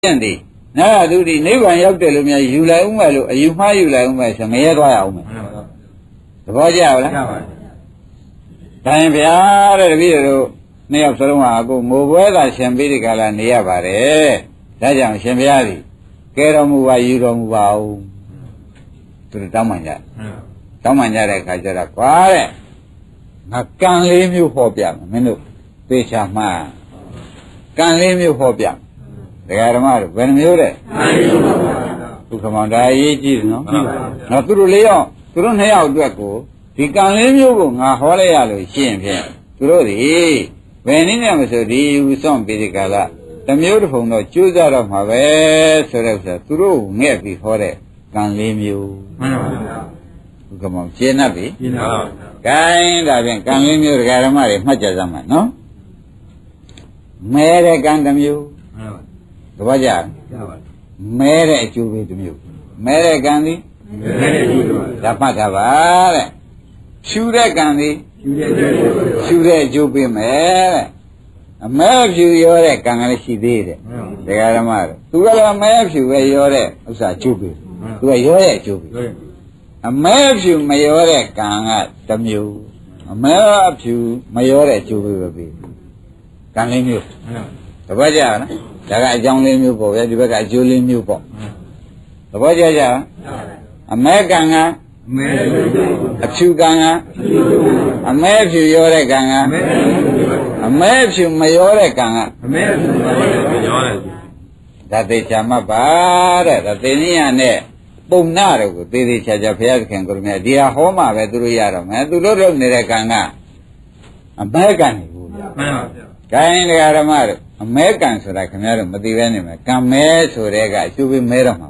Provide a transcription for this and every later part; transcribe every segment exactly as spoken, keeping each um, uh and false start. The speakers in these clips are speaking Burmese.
Yendi, now do the neighbor Yoktelumia, you like Umalu, you might you like Umas, and Mayadwa. The Vaja, Time Piara, Viro, Nea Saloma, go move weather, Shambirical and Yabare, Tajam Shambiari, Keramuva, Yuromuva to the Tamanja. Tamanja, Kajara, Quare. I can't leave you for Piam, Menu, Pishama. Can't leave you for Piam. The Garamar, when you read, to come on, I eat, no? Not to Leo, to don't have Draco. He can't leave you, a holy shame here. To Rodi, when in Amazon, you some Pidicala, the beautiful no choose out of my way, so that's a true, near before it. Can't leave you. Come on, Chinabi. Kind of can't leave you, Garamar, much as a man, no? May I condemn you? The Vaja, Mere you with you. Mere Gandhi, Tapatavare, Shure Gandhi, Shure Jubi Mere, a mare you yore Kangalishi did. The Garamar. To a mare you were yore, Usa Jubi, to a yore Jubi. A mare you mayore Kanga, Tamu, a mare of you mayore Jubi will be. Can't leave you. The Vaja. I don't leave you for you, but I do leave you for. The Vaja, a Meganga, a Chuganga, a Mefu Yore Ganga, a Mefu Mayore Ganga. That they chama bad, that they near Bumnaro, they reach a Japan can go near Dia Homa, Vedruyara, and to Lord Nereganga. A Megan. Kind Garamar. Americans are like another Madivanima, come mess or rega, you be made of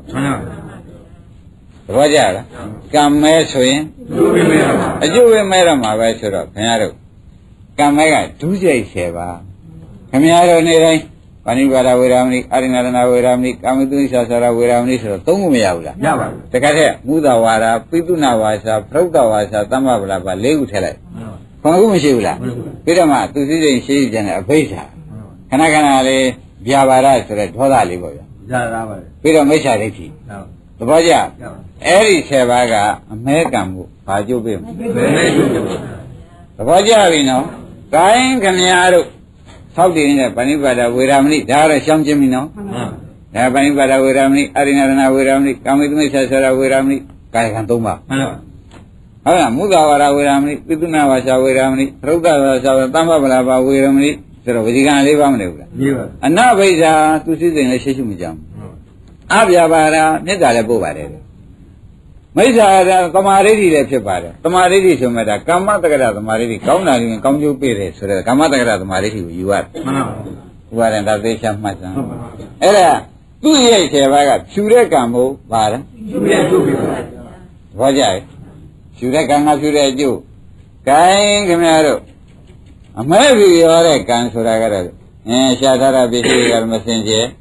Roger, come mess in, you be made of my vessel of Canaro. Come mega, Tuesday, Sheva. Camaro Nere, Panivara Wiramni, Arinana Wiramni, Kamidu Sasara Wiramni, Tomuyaula. The Kate, Mudawara, Pidunawasa, Protawasa, Tamabla, Leu Tele. Pangumishula, Pirama, Tuesday, she and a Pesa. Kanakana, Biavara, Tola Liboya. We don't miss a lady. The Baja, Eri Sevaga, American, Pajubim. The Baja, we know, Kain Kanyaro, Saudi in the Panibada, Wiramni, Dara Shamjimino, Panibada Wiramni, Arina Wiramni, Kamid Sasara Wiramni, Kaikantuma. Mudawara Wiramni, Piduna Vasa Wiramni, Ruga Tamabala Wiramni. So we can live on it. And now we are to see the Shishumijam. Abiabara, Nedala Bovare. Mesa, Kamaridi left your father. Kamaridi, so matter, Kamata, Maridi, Kauna, and come to Pires, so that Kamata, Maridi, you are. Who are in the Vation of my son. Era, two years have I got Shurekambo, Vara. Vajay. Shurekanga, Shure, you. Kain Camaro. A maybe you're a cancer, and Shatara Bishop Messenger.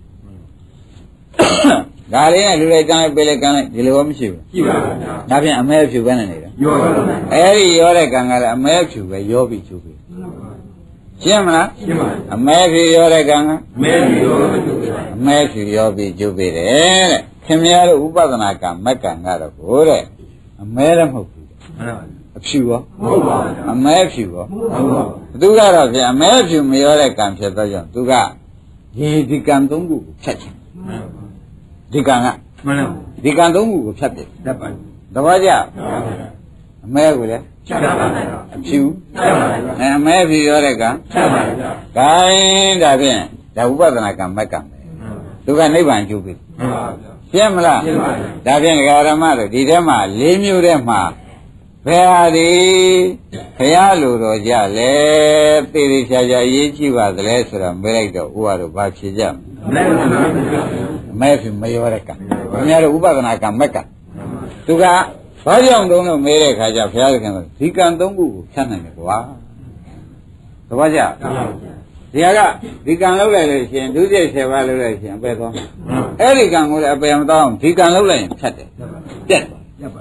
Garina, do I can't be a can deliver you? Nothing a male you venerate. Every you're a ganga, a male you, where you'll be to be. Shimla, a maybe you're a ganga, a male you'll be jubilee. Kimia Ubadanaka, Macanga, Ore, a male of Shiva, a Matthew. Duga, a Matthew, Mayore comes at the Duga. He Dikantungu, catch him. Dikanga, Dikantungu, catch it. The Vaja, a Mayure, a Chew, and a Matthew Yorega. Kind of in the Ubadanaka Macam. Duga Nivan Jubi. Shemla, Davian Garamara, Didema, Limurema. Ferrari, Hayalo Roja, Le, Pirisha, Yichi was less than Beredo, who are about Shijam. Messi Mayoreka, Mera Ubaganaka Mecca. Tuga, Pajam don't know Mereka, Falcon, he can't do Sananua. The Vaja, Diaga, he can look at it and do this evaluation, better. Eric can go up and down, he can look at it.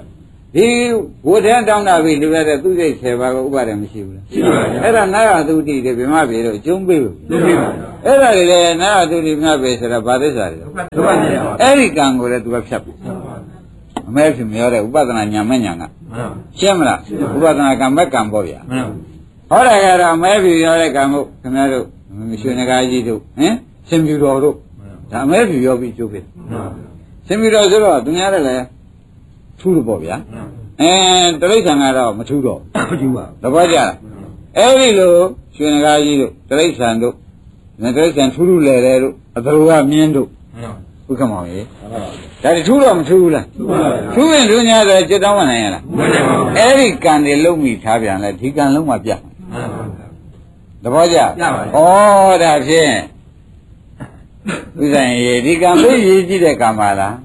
ဒီဝဋ္ဌတောင်းတာပြီလူရတဲ့သူစိတ်ဆယ်ပါးကိုဥပါဒ်မရှိဘူးလားရှိပါဘူးအဲ့ဒါနာရသုတိတွေဗမပြေတော့ကျုံးပေးဘူးကျုံးပေးပါအဲ့ဒါတွေလည်းနာရသုတိဗမပြေဆိုတာဘာသစ္စာတွေဒုက္ခတရားပါအဲ့ဒီကံကိုလည်းသူကဖြတ်ပြီအမဲဖြစ်မရောတဲ့ဥပဒနာညာမဲ့ညာကရှင်းမလားဥပဒနာကံမဲ့ကံပေါ့ဗျာဟောတယ်ကတော့အမဲဖြစ်ရောတဲ့ကံကိုခင်ဗျားတို့ရွှေနဂါကြီးတို့ဟင်ရှင်ပြူတော်တို့ဒါအမဲဖြစ်ရောပြီးကျုပ်ပြီရှင်ပြူတော်ဆိုတော့သူများလည်းထူးလို့ပေါ့ဗျာအဲတရိစ္ဆာန်ကတော့မထူးတော့မထူးပါဘူးသဘောကျလားအဲ့ဒီလိုရွှေနဂါကြီးတို့တရိစ္ဆာန်တို့တရိစ္ဆာန်ထူးထူးလဲလဲတို့အသရဝမြင်းတို့ဥက္ကမောင်ကြီးဒါထူးတော့မထူးဘူးလားထူးရင်လူညာဆိုจิตတောင်းဝင်နိုင်ရလားအဲ့ဒီကံတွေလုံးမိထားပြန်လဲဒီကံလုံးမှပြတ်သဘောကျဩဒါဖြင့်ဥစ္စာရေဒီကံသိရေးကြည့်တဲ့ကံပါလား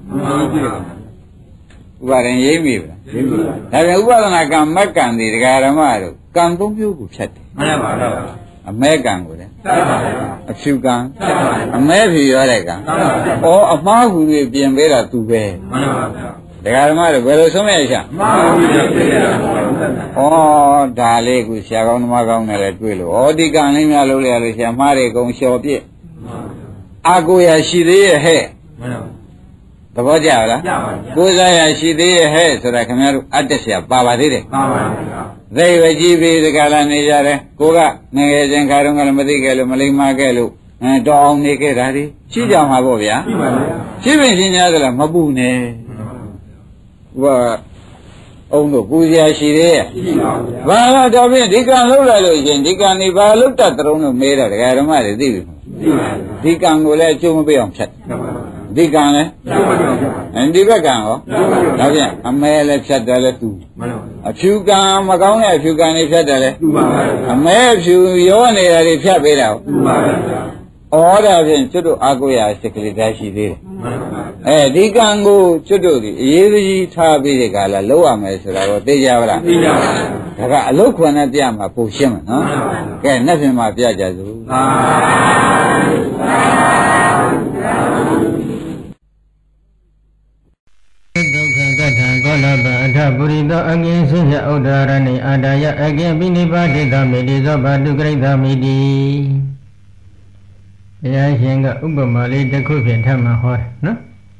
ဥပါဒံရိပ်မိပါလားရိပ်မိပါဒါပြန်ဥပါဒနာကံမက်ကံတွေဒကာဓမ္မတို့ကံသုံးမျိုးကိုဖြတ်တယ်မှန်ပါပါအမဲကံကိုလည်းအဖြူကံအမဲဖြူရတဲ့ကံဩအမှားကူတွေပြင်ပေးတာသူပဲမှန်ပါပါဒကာဓမ္မတို့ဘယ်လိုဆုံးမရချာအမှားကူတွေပြင်ပေးတာဩဒါလေးကိုဆရာကောင်းသမားကောင်းနဲ့လည်းတွေ့လို့ဩဒီကံလေးများလုံးလေရလို့ဆရာမှားတွေကုန်လျှော်ပြစ်အာကိုရရှိသေးရဲ့ဟဲ့မှန်ပါသဘောကျလားကိုယ်စားရရှိသေးရဲ့ဟဲ့ဆိုတာခင်ဗျားတို့အတ္တဆရာပါပါသေးတယ်ပါပါဗျာသိဝကြီးပြီးဒီကလာနေကြတယ်ကိုကငယ်ငယ်ချင်းခါတော့ကလည်းမသိခဲ့လို့မလိမ္မာခဲ့လို့အဲတော်အောင်နေခဲ့တာဒီရှိကြမှာပေါ့ဗျာရှိပါဗျာရှိပင်ရှင်များဆိုလားမပူနဲ့ဟိုအုံတို့ပူစရာရှိသေးရဲ့ရှိပါဗျာဘာလို့တော့ဖြင့်ဒီကံလောက်လာလို့ရှင်ဒီကံနေဘာလို့တတ်တုံးလို့မေးတော့ဒကာဓမ္မတွေသိပြီဒီကံကိုလည်းအကျိုးမပေးအောင်ဖြတ်ဒီကံလည်းဒီဘက်ကံရောဒါပြန်အမဲလည်းဖြတ်တယ်လည်းသူအဖြူကံမကောင်းတဲ့အဖြူကံတွေဖြတ်တယ်လည်းအမဲဖြူရောနေတာတွေဖြတ်ပေးတာဩဒါဖြင့်ကျွတ်တို့အာကိုရစိတ်ကလေးဓာတ်ရှိသေးတယ်အဲဒီကံကိုကျွတ်တို့ဒီအရေးကြီးထားပြီးတဲ့ကလာလောက်ရမယ်ဆိုတာတော့သိကြပါလားသိကြပါပါဒါကအလုတ်ခွန်နဲ့ပြမှာပုံရှင်းမှာနော်ကဲနှစ်ပြင်မှာပြကြစို့ဒုက္ခကထံကောလပအထပုရိသောအငြိစိယဥဒ္ဒရဏိအာဒယအကေပိနိပါတိသမေတိသောဘာတုကရိသမိတိဘုရားရှင်ကဥပမာလေးတစ်ခုဖြင့်ထပ်မဟောတယ်နော်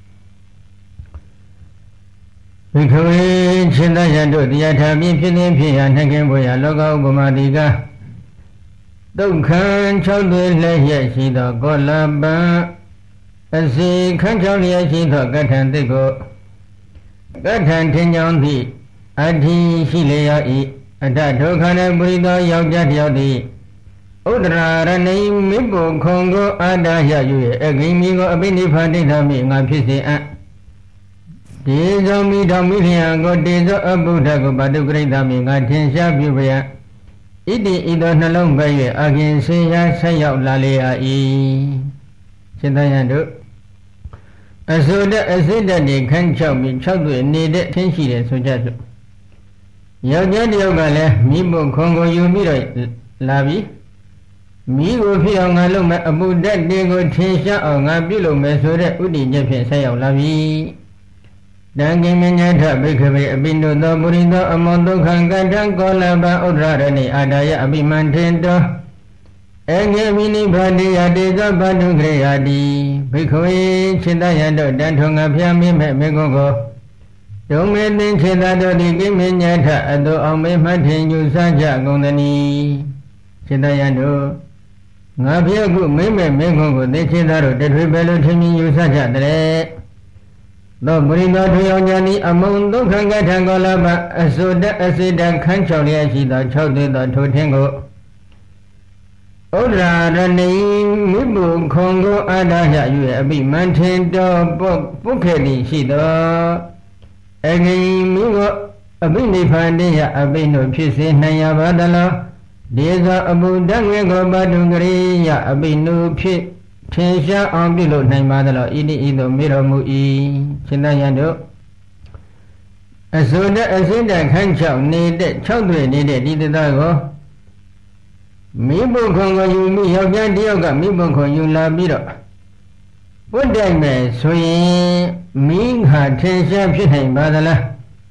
ဘိက္ခဝေရှင်သယတို့တရားထာပြင်းဖြစ်နေဖြစ်ရာနှကင်းဘွေရာလောကဥပမာတိကဒုက္ခ၆သွေလည်းရရှိသောကောလပအစီခန်း၆လျက်ရှိသောကထံတိတ်ကိုကထံထင်ကြောင်းသည့်အဋ္ဌိရှိလျက်ဤအတ္တဒုက္ခနဲ့ပုရိသောယောက်ျားတယောက်သည်ဥဒ္ဒရာရဏိမိပုခုံကိုအာဒရ၍အဂိမိကိုအပိနိဖာတိဋ္ဌမိငါဖြစ်စေအံ့ဒေဇောမိတော်မိလျံကိုတေဇောအဗုဒ္ဓကိုဘာတုကရိသမိငါထင်ရှားပြုပယဣတိဤသောနှလုံးပဲ၍အခင်စေရာဆက်ရောက်လာလေ၏ရှင်သယံတို့အစုဒအစိတတိခန်း၆ပြီး၆တွေ့နေတဲ့ထင်းရှိတယ်ဆိုကြစို့ယောက်ျားတယောက်ကလည်းမိဖို့ခွန်ကိုယူပြီးတော့လာပြီးမိကိုဖြစ်အောင်ငါလုပ်မယ်အပုဒ္ဒတ်တွေကိုထင်ရှားအောင်ငါပြုလုပ်မယ်ဆိုတဲ့ဥဒိချက်ဖြင့်ဆက်ရောက်လာပြီတံကိမညထဘိက္ခဝေအပိနုသောပုရိသောအမောဒုက္ခံကတံကောလပဥဒ္ဒရဏိအာဒါယအပိမန္ထေတောအငေမိနိဗ္ဗာတိယတေဇဘတုခေယတိဘိက္ခဝေခြေတယတို့တန်ထုံငါဖျားမင်းမဲ့မေကုကိုဒုံမေသင်ခြေတတို့ဒီကိမညထအတုအောင်မေမှတ်ထင်ယူဆကြကုန်သနီခြေတယတို့ငါဖျားခုမင်းမဲ့မေကုကိုသိခြေတတို့တထွေပဲလို့ထင်မြင်ယူဆကြတဲ့သောပရိသောထွေအောင်ညာဤအမုံဒုက္ခကထံကောလပအစုတအစိတခန်း၆လျက်ရှိသော၆သွေးသောထိုထင်းကိုဥဒ္ဒရာရဏိမိပုခုံကိုအာဒရ၍အပိမန္ထေတောပုခေတိရှိသောအဂိမိကိုအပိနိဗ္ဗာန်တရားအပိနှုဖြစ်စေနိုင်ရပါသလားဒေဇအဘုဒ္ဓငေကိုပါတုကရိယအပိနှုဖြစ်ထင်ရှားအောင်ပြုလို့နိုင်ပါသလားဣတိဤသို့မေတော်မူ၏ရှင်သယံတို့အစုတအစိတခန်း၆နေတဲ့၆တွေ့နေတဲ့ဒီတသားကိုမိဘခွန်ကိုယူမိယောက်ျားတယောက်ကမိဘခွန်ယူလာပြီးတော့ပွတ်တိုက်မယ်ဆိုရင်မိဟာထင်ရှားဖြစ်နိုင်ပါသလား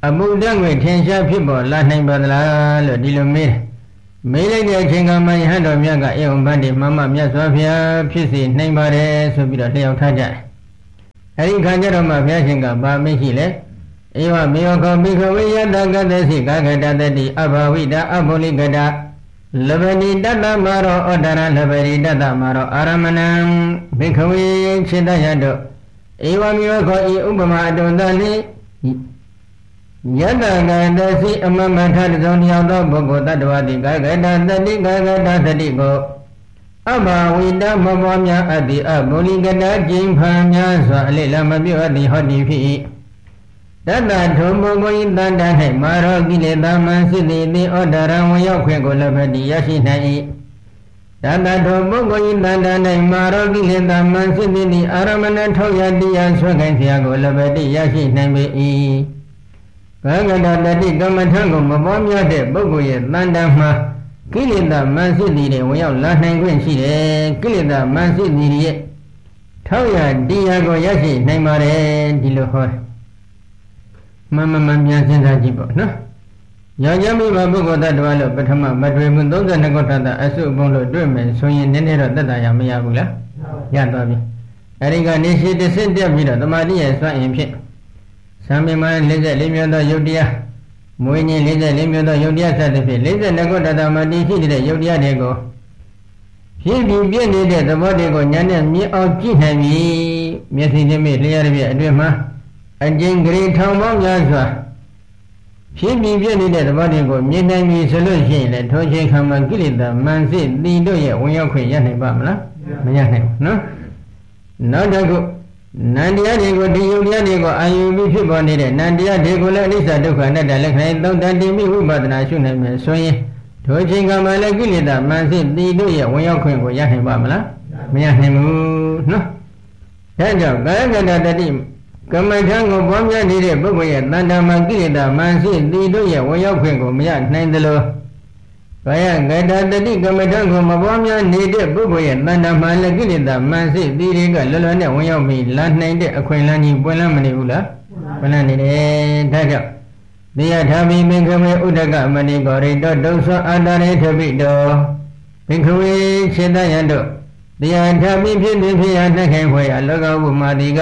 အမှုတတ်ငွေထင်ရှားဖြစ်ပေါ်လာနိုင်ပါသလားလို့ဒီလိုမေးတယ်မေးလိုက်တဲ့အချိန်ကမှယဟန်တော်မြတ်ကအေဝံဗန္တိမမမြတ်စွာဘုရားဖြစ်စေနိုင်ပါတယ်ဆိုပြီးတော့လျှောက်ထားကြတယ်အဲဒီခါကျတော့မှဘုရားရှင်ကဗာမေးရှိလေဧဝမေယောခောမိခဝေယတကတ္တသိကာကတတတိအဘဝိတအဘောလိကတလဗဏိတတမရောဩဒရလဗရိတတမရောအာရမဏံမိခဝေခြေတရတို့ဧဝမေယောခောဤဥပမာအတုံတလိယတကတသိအမမထတဇုံတရားသောပုဂ္ဂိုလ်တ attva တိကာကတတတိကာကတသတိကိုအဘဝိတမဘောများအတ္တိအဘောလိကတကျင်းဖန်များစွာအလိလမပြုအပ်သည်ဟောတိဖြစ်တတ္တထုံပုဂ္ဂိုလ်ဤတန်တ၌မာရောကိလေသာမံစိတ္တိတိဩဒရံဝင်ရောက်ခွင့်ကိုလည်းပဲရရှိနိုင်၏တတ္တထုံပုဂ္ဂိုလ်ဤတန်တ၌မာရောကိလေသာမံစိတ္တိတိအာရမဏထောက်ရတရားဆွဲခိုင်းဖျားကိုလည်းပဲရရှိနိုင်ပေ၏ကာကတတတိကမ္မထံကိုမပေါ်များတဲ့ပုဂ္ဂိုလ်ရဲ့တန်တမှာကိလေသာမံစိတ္တိတွေဝင်ရောက်လာနိုင်ခွင့်ရှိတယ်ကိလေသာမံစိတ္တိတွေရဲ့ထောက်ရတရားကိုရရှိနိုင်ပါတယ်ဒီလိုဟောမမမမြန်စဉ်းစားကြည့်ပေါ့နော်။ယောက်ျားမိဘပုဂ္ဂိုလ်တ attva လို့ပထမမတွေ့ဘူးသုံး十二ခုထပ်တာအစုအပုံလို့တွေ့မယ်ဆိုရင်နည်းနည်းတော့သက်သာရမရဘူးလား။ရသွားပြီ။အဲဒီကနေရှိတစ်ဆင့်တက်ပြီးတော့တမာတိရဲ့စွမ်းအင်ဖြင့်သံမြင်မှ၄၄မျိုးသောယုတ်တရားမွေးညင်း၄၄မျိုးသောယုတ်တရားစသဖြင့်၄၂ခုတတမတိရှိတဲ့ယုတ်တရားတွေကိုဖြည့်ပြီးပြည့်နေတဲ့သဘောတွေကိုဉာဏ်နဲ့မြင်အောင်ကြည့်နိုင်ပြီ။မျက်စိနဲ့မြင်လျှက်ရပြအတွင်းမှာအကျဉ်းဂရေထောင်ပေါင်းများစွာဖြည့်ပြီးပြည့်နေတဲ့သဘောတွေကိုမြင်နိုင်ပြီဆိုလို့ရှိရင်လည်းထိုချိန်ခါမှာကိလေသာမန်စစ်တည်တို့ရဲ့ဝင်ရောက်ခွင့်ရနိုင်ပါမလားမရနိုင်ဘူးနော်နောက်တစ်ခုနန္တရားတွေကိုဒီယုတ်တရားတွေကိုအာယုပြီးဖြစ်ပေါ်နေတဲ့နန္တရားတွေကိုလည်းအနိစ္စဒုက္ခအနတ္တလက္ခဏာသုံးတန်တိမိဝိပဿနာရှုနိုင်မယ်ဆိုရင်ထိုချိန်ခါမှာလည်းကိလေသာမန်စစ်တည်တို့ရဲ့ဝင်ရောက်ခွင့်ကိုရနိုင်ပါမလားမရနိုင်ဘူးနော်ဒါကြောင့်ကာယကတတတိကမ္မထံကိုပွားများနေတဲ့ပုဂ္ဂိုလ်ရဲ့တဏ္ဍာမကိလေသာမန်စိတည်တို့ရဲ့ဝင်ရောက်ခွင့်ကိုမရနိုင်သလိုဘာယကတတတိကမ္မထံကိုမပွားများနေတဲ့ပုဂ္ဂိုလ်ရဲ့တဏ္ဍာမလည်းကိလေသာမန်စိတည်တွေကလွယ်လွယ်နဲ့ဝင်ရောက်ပြီးလာနိုင်တဲ့အခွင့်အလမ်းကြီးပွင့်လန်းမနေဘူးလားပွင့်လန်းနေတယ်ဒါကြောင့်သေယထာမိမင်္ဂမေဥဒကမဏိကောရိတောဒုသောအာတရေထပိတောဘိက္ခဝေခြေတယံတို့သေယထာမိဖြစ်နေဖြစ်ရနှက်ခိုင်ဖွယ်ရလောကဝုမာတိက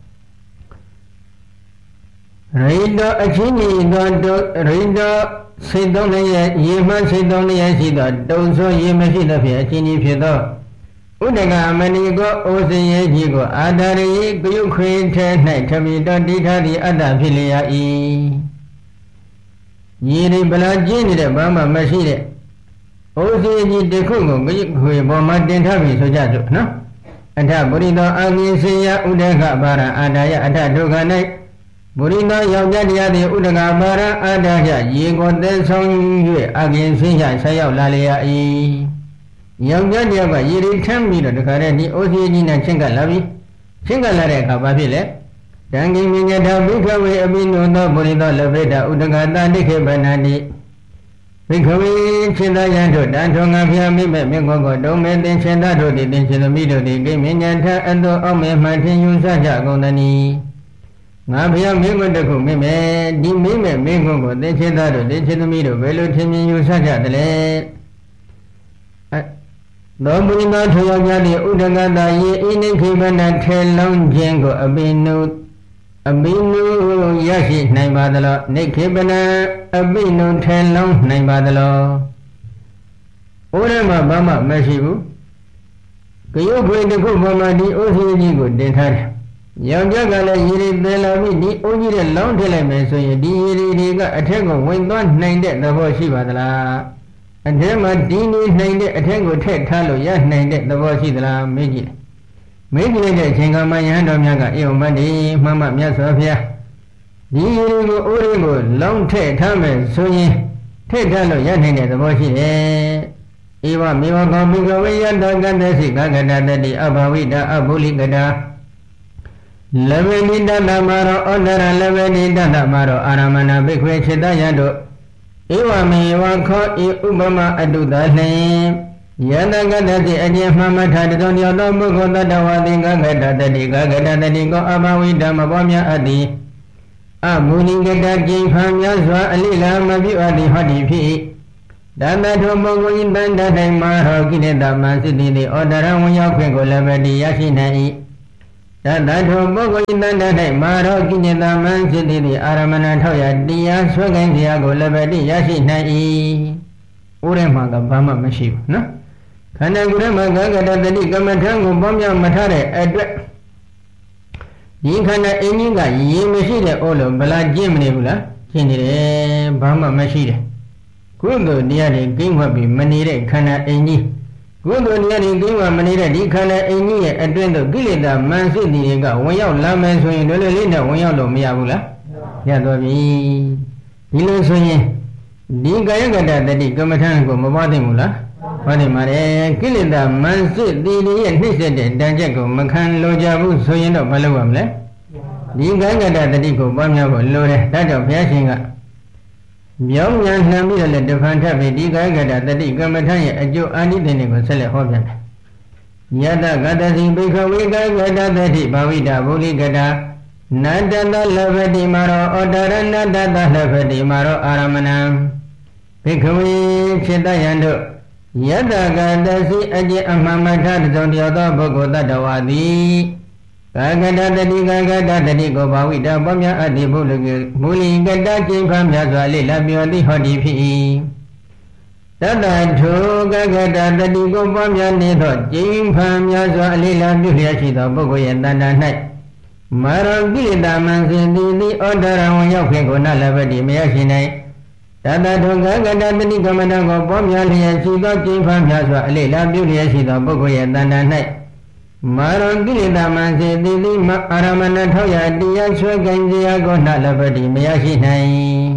ရိတောအချင်းကြီးသောရိတောစိတ်သုံးလည်းရဲ့ရေမှစိတ်သုံးလည်းရဲ့ရှိသောတုံဆိုရေမရှိသဖြင့်အချင်းကြီးဖြစ်သောဥဒကမဏိကိုအိုစင်ရဲ့ကြီးကိုအာတာရိကယုခွေထဲ၌ထမိတော်တိထားသည့်အတ္တဖြစ်လျာ၏ရေရိပလာကျင်းနေတဲ့ဘာမှမရှိတဲ့အိုစင်ကြီးတစ်ခုကိုကယုခွေပေါ်မှာတင်ထားပြီဆိုကြစို့နော်အထပရိသောအာငိစေယဥဒကဘာရအာတာယအထဒုက္ခ၌ဘုရိသောယောက်ျားတရားသည်ဥဒကပါရအာဒရရေကိုသဲဆောင်၍အကင်ဆင်းရဆက်ရောက်လာလျက်၏ယောက်ျားတရားကရေရီထမ်းပြီးတော့တခါတည်းဒီအိုစီကြီးနဲ့ချင်းကပ်လာပြီချင်းကပ်လာတဲ့အခါဘာဖြစ်လဲတံကိမြညထဘိခဝေအပိနုသောဘုရိသောလဗေဒဥဒကတာတိခေပနတိဘိခဝေချင်းသာယံတို့တန်ထုံငါဖျားမိမဲ့မြတ်ကောတုံးမဲသင်ချင်းသာတို့သည်သင်ချင်းသမီးတို့သည်ကိမြညထအသောအောက်မဲမှထင်ယူဆကြကုန်သနည်းငါဘုရားမင်းကွန်းတခုမင်းမယ်ဒီမင်းမဲ့မင်းကွန်းကိုသင်ချင်းသားတို့သင်ချင်းသမီးတို့ဘယ်လိုထင်မြင်ယူဆကြသလဲအဲသောမူနာထောယောက်ျားသည်ဥဒကတာယေအိနိခိဗနထေလောင်းခြင်းကိုအပိနုအပိနုရရှိနိုင်ပါသလားနိခိဗနအပိနုထေလောင်းနိုင်ပါသလားဥရမဘာမှမရှိဘူးကယုတ်ခွေတစ်ခုပေါ်မှာဒီအိုးစီကြီးကိုတင်ထားတယ်ယောက်ျားကလည်းရေရီသေးလာပြီးဒီအိုးကြီးတဲ့လောင်းထည့်လိုက်မယ်ဆိုရင်ဒီရေရီတွေကအထက်ကိုဝင်သွားနိုင်တဲ့သဘောရှိပါသလားအထက်မှာဒီနေနိုင်တဲ့အထက်ကိုထည့်ထားလို့ရနိုင်တဲ့သဘောရှိသလားမေးကြည့်မေးကြည့်လိုက်တဲ့အချိန်ကမှယဟန်တော်များကအေဝမတ္တိမှန်မှမြတ်စွာဘုရားဒီရေရီကိုအိုးလေးကိုလောင်းထည့်ထားမယ်ဆိုရင်ထည့်ထားလို့ရနိုင်တဲ့သဘောရှိတယ်ဧဝမေဝကောမိကဝေယတကတ္တစိကကတတတိအဘဝိတအဘုလိကတာလဗေနိတတမရောဩဒရလဗေနိတတမရောအာရမဏဘိခွေခြေတယံတို့ဧဝမေဝခောဤဥပမအတုတလင်ယတကတတိအကျဉ်မှမထတသောညောသောပုဂ္ဂိုလ်တတဝတိကကတတတိကကတတတိကောအဘဝိဓမ္မဘောမြတ်အတ္တိအမူနိကတကျင်ဖန်များစွာအလိလာမပြုအပ်သည်ဟောဒီဖြစ်ဒါတထုပုဂ္ဂိုလ်တန်တတိုင်မှာဟောကိလေသာမစစ်တိတိဩတရဝင်ရောက်ခွင့်ကိုလည်းပဲဒီရရှိနိုင်၏ဒါတထုပုဂ္ဂိုလ်တန်တတိုင်မှာဟောကိလေသာမစစ်တိတိအာရမဏထောက်ရတရားဆွဲကိုင်းတရားကိုလည်းပဲဒီရရှိနိုင်၏ဥရမကဘာမှမရှိဘူးနော်ခန္ဓာကိုယ်မှာဂဂတတတိကမ္မထံကိုပေါင်းများမထားတဲ့အတွက်ဒီခန္ဓာအင်းကြီးကရေမရှိတဲ့အိုးလို့ဗလာကျင့်မနေဘူးလားကျင့်နေတယ်ဘာမှမရှိတယ်ကုသိုလ်တရားတွေကိန်းဝတ်ပြီးမနေတဲ့ခန္ဓာအင်းကြီးကုသိုလ်တရားတွေကိန်းဝတ်မနေတဲ့ဒီခန္ဓာအင်းကြီးရဲ့အတွင်းသို့ကိလေသာမန်စစ်တီတွေကဝင်ရောက်လာမယ်ဆိုရင်လွယ်လွယ်လေးနဲ့ဝင်ရောက်လို့မရဘူးလားရသွားပြီဒီလိုဆိုရင်ဒီကာယကတတတိကမ္မထံကိုမပွားသိဘူးလားပွားသိမှာလေကိလေသာမန်စစ်တီတွေရဲ့နှိမ့်ဆက်တဲ့တန်ချက်ကိုမခံလိုကြဘူးဆိုရင်တော့မလုပ်ရမလဲဒီကာယကတတတိကိုပွားများဖို့လိုတယ်ဒါကြောင့်ဘုရားရှင်ကမြောင်းညာနှံပြီးတော့လည်းတဖန်ထပ်ပြီးဒီကာယကတတတိကမ္မထံရဲ့အကျိုးအာနိသင်တွေကိုဆက်လက်ဟောပြန်တယ်ယတကတစီဘိခဝေကာယကတတတိဘာဝိတဗုလိကတာနတ္တတလဗတိမာရောဩတရဏတတလဗတိမာရောအာရမဏံဘိခဝေခြေတယံတို့ယတကတစီအကျင့်အမှန်မှန်ထတုံတယောသောပုဂ္ဂိုလ်တတ္တဝါသည်ကာကတတတိကာကတတတိကိုဘာဝိတပွားများအတ္တိဘုလကေမူလီကတကျင့်ဖန်များစွာလေ့လာပြောသည်ဟောဒီဖြစ်၏တတ္တထုကာကတတတိကိုပွားများနေသောကျင့်ဖန်များစွာလေ့လာပြုလျက်ရှိသောပုဂ္ဂိုလ်ရဲ့တဏ္ဍာ၌မာရောကိလေသာမန်စဉ်သည်သည်ဩတရဝင်ရောက်ခင်ကိုနလဘတိမရရှိနိုင်တတ္တထုကာကတတတိကမ္မတကိုပွားများလျက်ရှိသောကျင့်ဖန်များစွာလေ့လာပြုလျက်ရှိသောပုဂ္ဂိုလ်ရဲ့တဏ္ဍာ၌မာရောကိလေသာမန်စေတိတိမအာရမဏထောက်ရတရားဆွဲကင်စရာကိုနှလပတိမရရှိနိုင်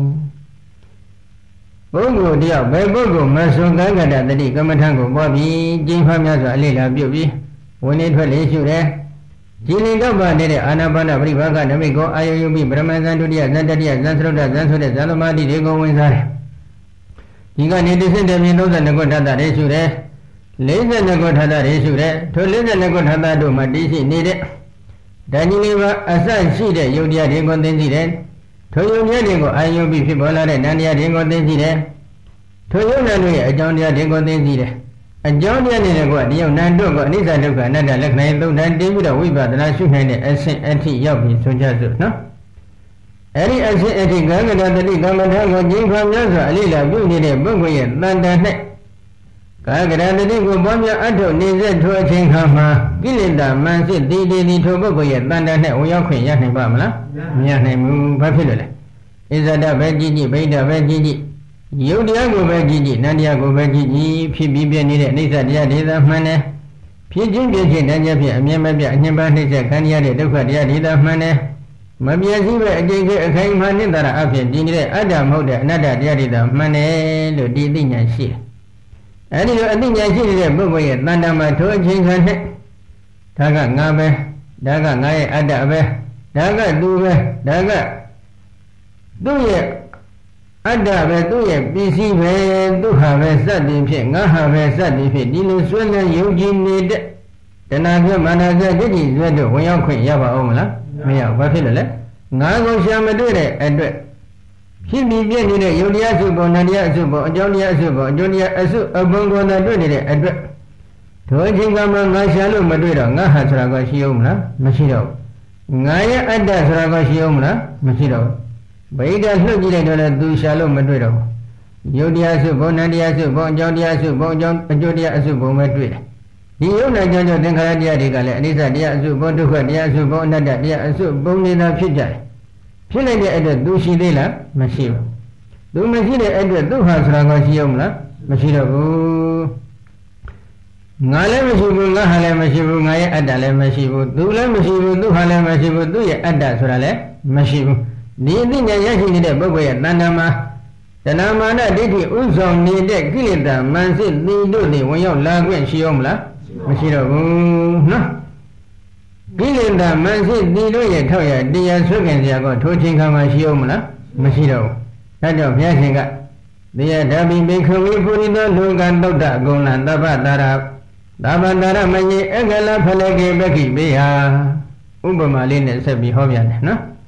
ပုဂ္ဂိုလ်တယောက်ဘယ်ပုဂ္ဂိုလ်မဆွန်ကံကတတတိကမ္မထံကိုပွားပြီးကျင့်ဖတ်များစွာအလေ့လာပြုပြီးဝင်နေထွက်လေရှုတယ်ဒီလင်တော့ပါနေတဲ့အာနာပါနပရိဘာကနမိတ်ကိုအာယုယုပိပရမဇန်ဒုတိယဇန်တတိယဇန်သရုဒ္ဒဇန်ဆိုတဲ့ဇန်သမာတိတွေကိုဝင်စားတယ်ဒီကနေတစ်ဆင့်တည်းမြင်သုံးဆယ်နှစ်ခုထပ်တာတွေရှုတယ်လေးဆယ်နှစ်ခုထပ်တာတွေရှုတယ်ထိုလေးဆယ်နှစ်ခုထပ်တာတို့မှာတည်ရှိနေတဲ့ဓာကြီးလေးပါအစရှိတဲ့ယုတ်တရားတွေကိုသိသိတယ်ထိုယုတ်တရားတွေကိုအာယုပိဖြစ်ပေါ်လာတဲ့နန္တရားတွေကိုသိသိတယ်ထိုယုတ်နာတို့ရဲ့အကြောင်းတရားတွေကိုသိသိတယ်အကြောင်းတရားတွေကတယောက်နံတို့ကအနိစ္စဒုက္ခအနတ္တလက္ခဏာသုံးတန်တင်းပြီးတော့ဝိပဿနာရှုနိုင်တဲ့အဆင့်အထိရောက်ပြီးဆိုကြစို့နော်အဲ့ဒီအဆင့်အထိကာကတတတိကမ္မထာကိုကျင့်ဖန်များစွာအလိလာပြုနေတဲ့ပုဂ္ဂိုလ်ရဲ့တန်တန်နဲ့ကာကတတတိကိုပွားများအထုတ်နေစေထိုအချိန်ခါမှာကိလေသာမန်စစ်တည်တည်ဒီထိုပုဂ္ဂိုလ်ရဲ့တန်တန်နဲ့ဝင်ရောက်ခွင့်ရနိုင်ပါမလားမရနိုင်ဘူးဘာဖြစ်လို့လဲဣဇဒပဲကြည့်ကြည့်ဗိဒ္ဓပဲကြည့်ကြည့်ယုတ်တရားကိုပဲကြည့်ကြည့်နန္တရားကိုပဲကြည့်ကြည့်ဖြစ်ပြီးပြည့်နေတဲ့အိဋ္ဌတရားဒေသမှန်တယ်ဖြစ်ခြင်းပြည့်ခြင်းတန်ကြဖြစ်အမြဲမပြတ်အညင်ပန်းနှိမ့်ဆက်ခံရတဲ့ဒုက္ခတရားဒေသမှန်တယ်မပြည့်စည်ပဲအကျင့်ကျအခိုင်အမာနိတ္တရာအဖြစ်တည်နေတဲ့အတ္တမဟုတ်တဲ့အနတ္တတရားဒေသမှန်တယ်လို့ဒီသိဉာဏ်ရှိတယ်အဲဒီလိုအသိဉာဏ်ရှိနေတဲ့ပုဂ္ဂိုလ်ရဲ့တဏ္ဍာမှာထိုအချိန်ခါနဲ့ဒါကငါပဲဒါကငါရဲ့အတ္တပဲဒါကသူပဲဒါကသူ့ရဲ့အတ္တပဲသူ့ရဲ့ပစ္စည်းပဲသူဟာပဲစက်တည်ဖြစ်ငါဟာပဲစက်တည်ဖြစ်ဒီလိုဆွဲလန်းယုံကြည်နေတဲ့တဏှာပြမာနစက်ဒိဋ္ဌိဆွဲတို့ဝင်ရောက်ခွင့်ရပါအောင်မလားမရဘာဖြစ်လို့လဲငါကိုရှာမတွေ့တဲ့အတွက်ဖြစ်ပြီးပြည့်နေတဲ့ယုတ်တရားစုပုံနန္တရားအစုပုံအကြောင်းတရားအစုပုံအကျိုးတရားအစုအပုံကိုသာတွေ့နေတဲ့အတွက်ဒုအချင်းကမှငါရှာလို့မတွေ့တော့ငါဟာဆိုတာကရှိအောင်မလားမရှိတော့ဘူးငါရဲ့အတ္တဆိုတာကရှိအောင်မလားမရှိတော့ဘူးဗိဓာလှုပ်ကြည့်လိုက်တော့လည်းသူရှာလို့မတွေ့တော့ဘူးယုတ်တရားစုဘုံနန္တရားစုဘုံအကြောင်းတရားစုဘုံအကြောင်းအကျိုးတရားအစုဘုံပဲတွေ့တယ်ဒီယုတ်နာကြောင့်ကြောင့်သင်္ခါရတရားတွေကလည်းအနိစ္စတရားအစုဘုံဒုက္ခတရားအစုဘုံအနတ္တတရားအစုဘုံနေတာဖြစ်ကြတယ်ဖြစ်လိုက်တဲ့အတွက်သူရှိသေးလားမရှိဘူးသူမရှိတဲ့အတွက်သူဟာဆိုတာကရှိအောင်မလားမရှိတော့ဘူးငါလည်းမရှိဘူးငါဟာလည်းမရှိဘူးငါရဲ့အတ္တလည်းမရှိဘူးသူလည်းမရှိဘူးသူဟာလည်းမရှိဘူးသူ့ရဲ့အတ္တဆိုတာလည်းမရှိဘူးဒီအသိဉာဏ်ရရှိနေတဲ့ပုဂ္ဂိုလ်ရဲ့တဏ္ဍာမှာတဏမာနဒိဋ္ဌိဥဆောင်နေတဲ့ကိလေသာမန်စစ်သီတို့တွေဝင်ရောက်လာခွင့်ရှိအောင်မလားမရှိတော့ဘူးနော်ကိလေသာမန်စစ်သီတို့ရဲ့ထောက်ရတရားဆွဲခင်စရာကထိုးချင်းခါမှရှိအောင်မလားမရှိတော့ဘူးဒါကြောင့်ဘုရားရှင်ကတရားဓာပိမေခဝေပုရိသောလူကံတုတ်တအကုန်လသဗ္ဗတာရသဗ္ဗတာရမယေအကလဖလကေပက္ခိပေဟာဥပမာလေးနဲ့ဆက်ပြီးဟောပြတယ်နော်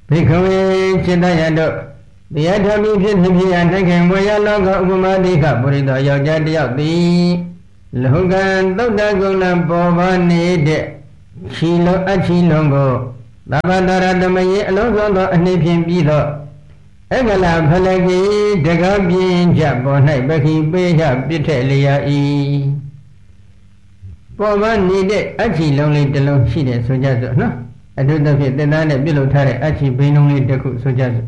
ဘိက္ခဝေจิตယတုတရားဓမ္မဖြစ်ဖြစ်ဖြစ်ရနိုင်ခင်ဝေယလောကဥပမာတိကပုရိသောယောက်ျားတစ်ယောက်သည်လောကံသုတ္တကုဏပေါ်ပါနေတဲ့ခြီလုံးအခြီလုံးကိုသဗ္ဗတရတမယေအလုံးစုံသောအနှိဖြင့်ပြီးသောအကလဖလကိတကားပြင်းကြပေါ်၌ပခိပေးရပြစ်ထက်လျာ၏ပေါ်ပါနေတဲ့အခြီလုံးလေးတစ်လုံးရှိတယ်ဆိုကြစို့နော်အတုတဖြစ်တင်သားနဲ့ပြုလုပ်ထားတဲ့အခြီဘိန်းလုံးလေးတစ်ခုဆိုကြစို့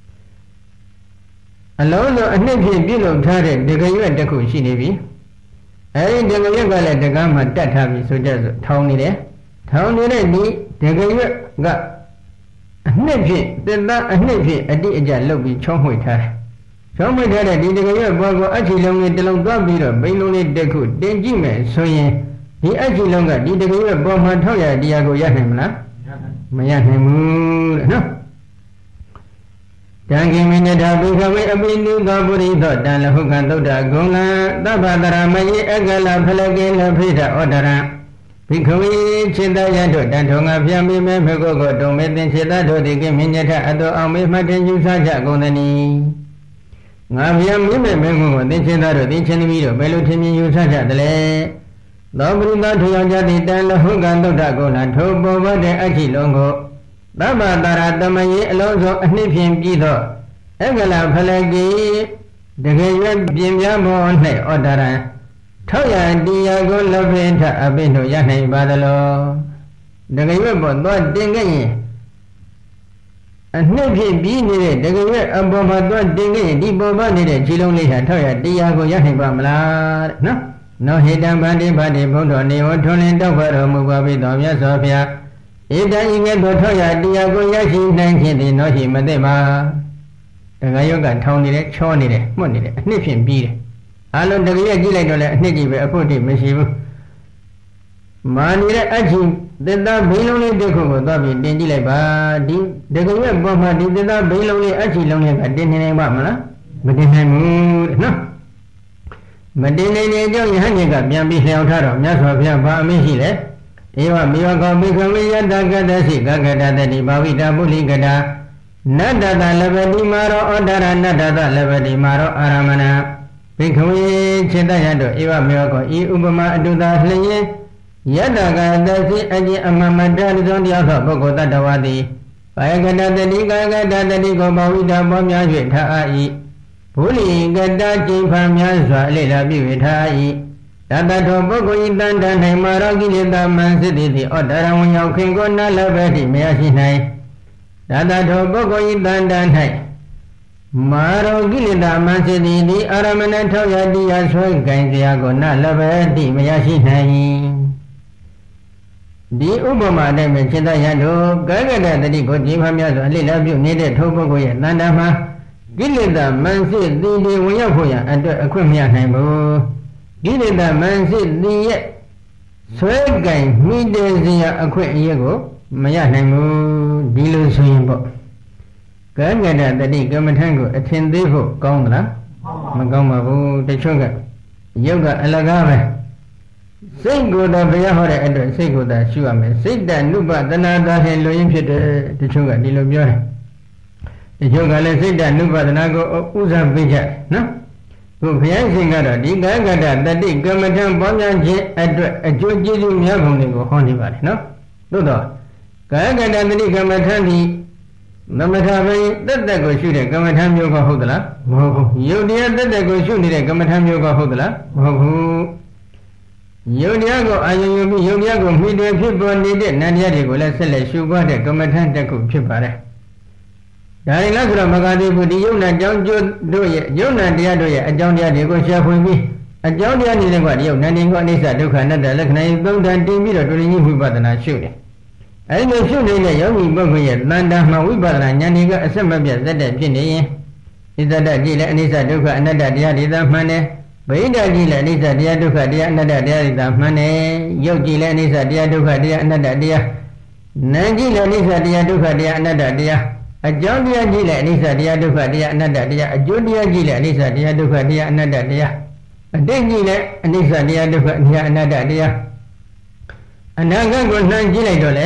အလုံးစုံအနှစ်ဖြင့်ပြုလုပ်ထားတဲ့ဒကရွက်တစ်ခုရှိနေပြီအဲဒီဒကရွက်ကလည်းဒကားမှာတတ်ထားပြီဆိုကြစို့ထောင်းနေတယ်ထောင်းနေတဲ့ဒီဒကရွက်ကအနှစ်ဖြင့်တင်သားအနှစ်ဖြင့်အတိအကျလုပ်ပြီးချောင်းမှွေထားတယ်ချောင်းမှွေထားတဲ့ဒီဒကရွက်ဘောကိုအခြီလုံးလေးတစ်လုံးသွားပြီးတော့ဘိန်းလုံးလေးတစ်ခုတင်ကြည့်မယ်ဆိုရင်ဒီအခြီလုံးကဒီတကယ်ရဲ့ပေါ်မှာထောက်ရတရားကိုရနိုင်မလားမရနိုင်ဘူးတဲ့နော်တံခိမိနထာဘိခဝေအပိနုသောပုရိသောတံလဟုကံသုဒ္ဓဂုံလံသဗ္ဗတရမယေအကလဖလကေလဖိဒဩဒရံဘိခဝေจิตယတုတံထောငါပြမေမေမေကိုကိုတုံမေသင်จิตတို့သည်ကိမိညထအတောအောင်မေမှတ်တင်ယူဆကြကုန်သနီငါပြမေမေမေကိုကိုသင်จิตတို့သင်ချင်းသမီးတို့ဘယ်လိုထင်မြင်ယူဆကြသလဲသောပရိသတ်ထယောကြတိတံလဟုကံသုဒ္ဓဂုဏထိုပေါ်ပါတဲ့အကြည့်လုံးကိုသဗ္ဗတရတမယေအလုံးစုံအနှစ်ဖြင့်ပြီးသောအကလဖလကိတကယ်ရွယ်ပြင်းပြမော၌ဩဒရံထောက်ရတရားကိုလဖိထအပိတို့ရနိုင်ပါသလောတကယ်ရွယ်ပေါ်သွားတင်ခဲ့ရင်အနှစ်ဖြင့်ပြီးနေတဲ့တကယ်ရွယ်အပေါ်မှာသွားတင်ခဲ့ရင်ဒီပေါ်ပါနေတဲ့ခြေလုံးလေးဟာထောက်ရတရားကိုရနိုင်ပါမလားတဲ့နော်နောဟိတံဗန္တိဗန္တိဘုဒ္ဓနေဝထွန်းလင်းတောက်ပါတော်မူပါပြီတော်မြတ်စွာဘုရားဣတံဤကဲ့သို့ထောက်ရတရားကိုရရှိနိုင်ခြင်းသည်နောရှိမသိပါတခါယောကထောင်းနေတယ်ချောနေတယ်မှုတ်နေတယ်အနှစ်ဖြင့်ပြီးတယ်အလုံးတကယ်ကြည့်လိုက်တော့လည်းအနှစ်ကြီးပဲအဖို့တိမရှိဘူးမာနေတဲ့အချင်းသစ္စာဘိန်းလုံးလေးတစ်ခုကိုသွားပြီးတင်ကြည့်လိုက်ပါဒီတကယ်ရဲ့ပေါ်မှာဒီသစ္စာဘိန်းလုံးလေးအချင်းလုံးလေးကတင်နေနိုင်ပါမလားမတင်နိုင်ဘူးတဲ့နော်မတင်နိုင်တဲ့အကြောင်းယဟန်ကြီးကပြန်ပြီးလျှောက်ထားတော့မြတ်စွာဘုရားဘာအမိရှိလဲဧဝမေဝကောဘိက္ခဝေယတကတသိကကတတတိဘာဝိတာပုလိကတာနတ္တတလဘတိမာရောဩဒရနတ္တတလဘတိမာရောအာရမဏဘိက္ခဝေจิตယတောဧဝမေဝကောဤဥပမာအတုသာလျင်ယတကတသိအကျင့်အမှန်မှန်တရားသောတရားသောပုဂ္ဂိုလ်တ attva သည်ဘာယကတတတိကာကတတတိကိုဘာဝိတာပေါ်များ၍ထားအာ၏ဘုလိကတာကျင့်ဖန်များစွာအလေလာပြု၍ထား၏တတထောပုဂ္ဂိုလ်ဤတန်တန်၌မာရောကိလေသာမန်စစ်သည်ဩဒရဝံရောက်ခင်ကိုနာလဘတိမရရှိနိုင်တတထောပုဂ္ဂိုလ်ဤတန်တန်၌မာရောကိလေသာမန်စစ်သည်ဒီအာရမဏထောက်ရတရားဆွဲကင်တရားကိုနာလဘတိမရရှိနိုင်ဒီဥပမာအတိုင်းပဲจิตယတို့ကာကတတတိကိုကျင့်ဖန်များစွာအလေလာပြုနေတဲ့ထိုပုဂ္ဂိုလ်ရဲ့တန်တန်မှာကိလေသာမန်စစ်သည်တွေဝင်ရောက်ဖို့ရန်အတွက်အခွင့်မရနိုင်ဘူးကိလေသာမန်စစ်သည်ရဲ့ဆွဲကင်မိတဲ့စရာအခွင့်အရေးကိုမရနိုင်ဘူးဒီလိုဆိုရင်ပေါ့ကံကတတတိကမ္မထံကိုအထင်သေးဖို့ကောင်းသလားမကောင်းပါဘူးတချို့ကရုပ်ကအလကားပဲစိတ်ကိုယ်တော်ဘုရားဟောတဲ့အတွက်စိတ်ကိုယ်သာရှုရမယ်စိတ်တ ानु ပတနာသာဟင်လူရင်းဖြစ်တယ်တချို့ကဒီလိုပြောတယ်တချို့ကလည်းစိတ်တ ानु ပတနာကိုဥစားပေးကြနော်ခုဘုရားရှင်ကတော့ဒီကာကတတတိကမ္မထံပေါ်များခြင်းအတွက်အကျိုးကျေးဇူးများပုံတွေကိုဟောနေပါတယ်နော်သို့တော့ကာကတတတိကမ္မထံဒီသမထဘိတက်တက်ကိုရှုတဲ့ကမ္မထံမျိုးကဟုတ်သလားမဟုတ်ဘူးယုတ်တရားတက်တက်ကိုရှုနေတဲ့ကမ္မထံမျိုးကဟုတ်သလားမဟုတ်ဘူးယုတ်တရားကိုအာယုံယူပြီးယုတ်တရားကိုမှီတယ်ဖြစ်ပေါ်နေတဲ့နန္တရားတွေကိုလည်းဆက်လက်ရှုပွားတဲ့ကမ္မထံတစ်ခုဖြစ်ပါတယ်ဒါရင်လည်းဆိုတော့မဂ္ဂတိဘုဒ္ဓယုံနာကြောင့်ကျိုးတို့ရဲ့ယုံနာတရားတို့ရဲ့အကြောင်းတရားတွေကိုရှာဖွေပြီးအကြောင်းတရားနေတဲ့ကတည်းကနန္ဒီကိုအနိစ္စဒုက္ခအနတ္တလက္ခဏာကိုသုံးတန်တင်ပြီးတော့ဒုရင်းကြီးဝိပဿနာရှုတယ်အဲဒီလိုရှုနေတဲ့ယောဂီပုဂ္ဂိုလ်ရဲ့တန်တာမှဝိပဿနာဉာဏ်တွေကအဆက်မပြတ်သက်တဲ့ဖြစ်နေရင်ဣဇဒကြည့်လဲအနိစ္စဒုက္ခအနတ္တတရားတွေသာမှန်တယ်ဗိဓာကြည့်လဲအနိစ္စတရားဒုက္ခတရားအနတ္တတရားတွေသာမှန်တယ်ယုတ်ကြည့်လဲအနိစ္စတရားဒုက္ခတရားအနတ္တတရားနာမ်ကြည့်လဲအနိစ္စတရားဒုက္ခတရားအနတ္တတရားအကြောင်းတရားကြည့်လဲအနိစ္စတရားဒုက္ခတရားအနတ္တတရားအကျိုးတရားကြည့်လဲအနိစ္စတရားဒုက္ခတရားအနတ္တတရားအတိတ်ကြည့်လဲအနိစ္စတရားဒုက္ခတရားအနတ္တတရားအနာဂတ်ကိုနှံကြည့်လိုက်တော့လေ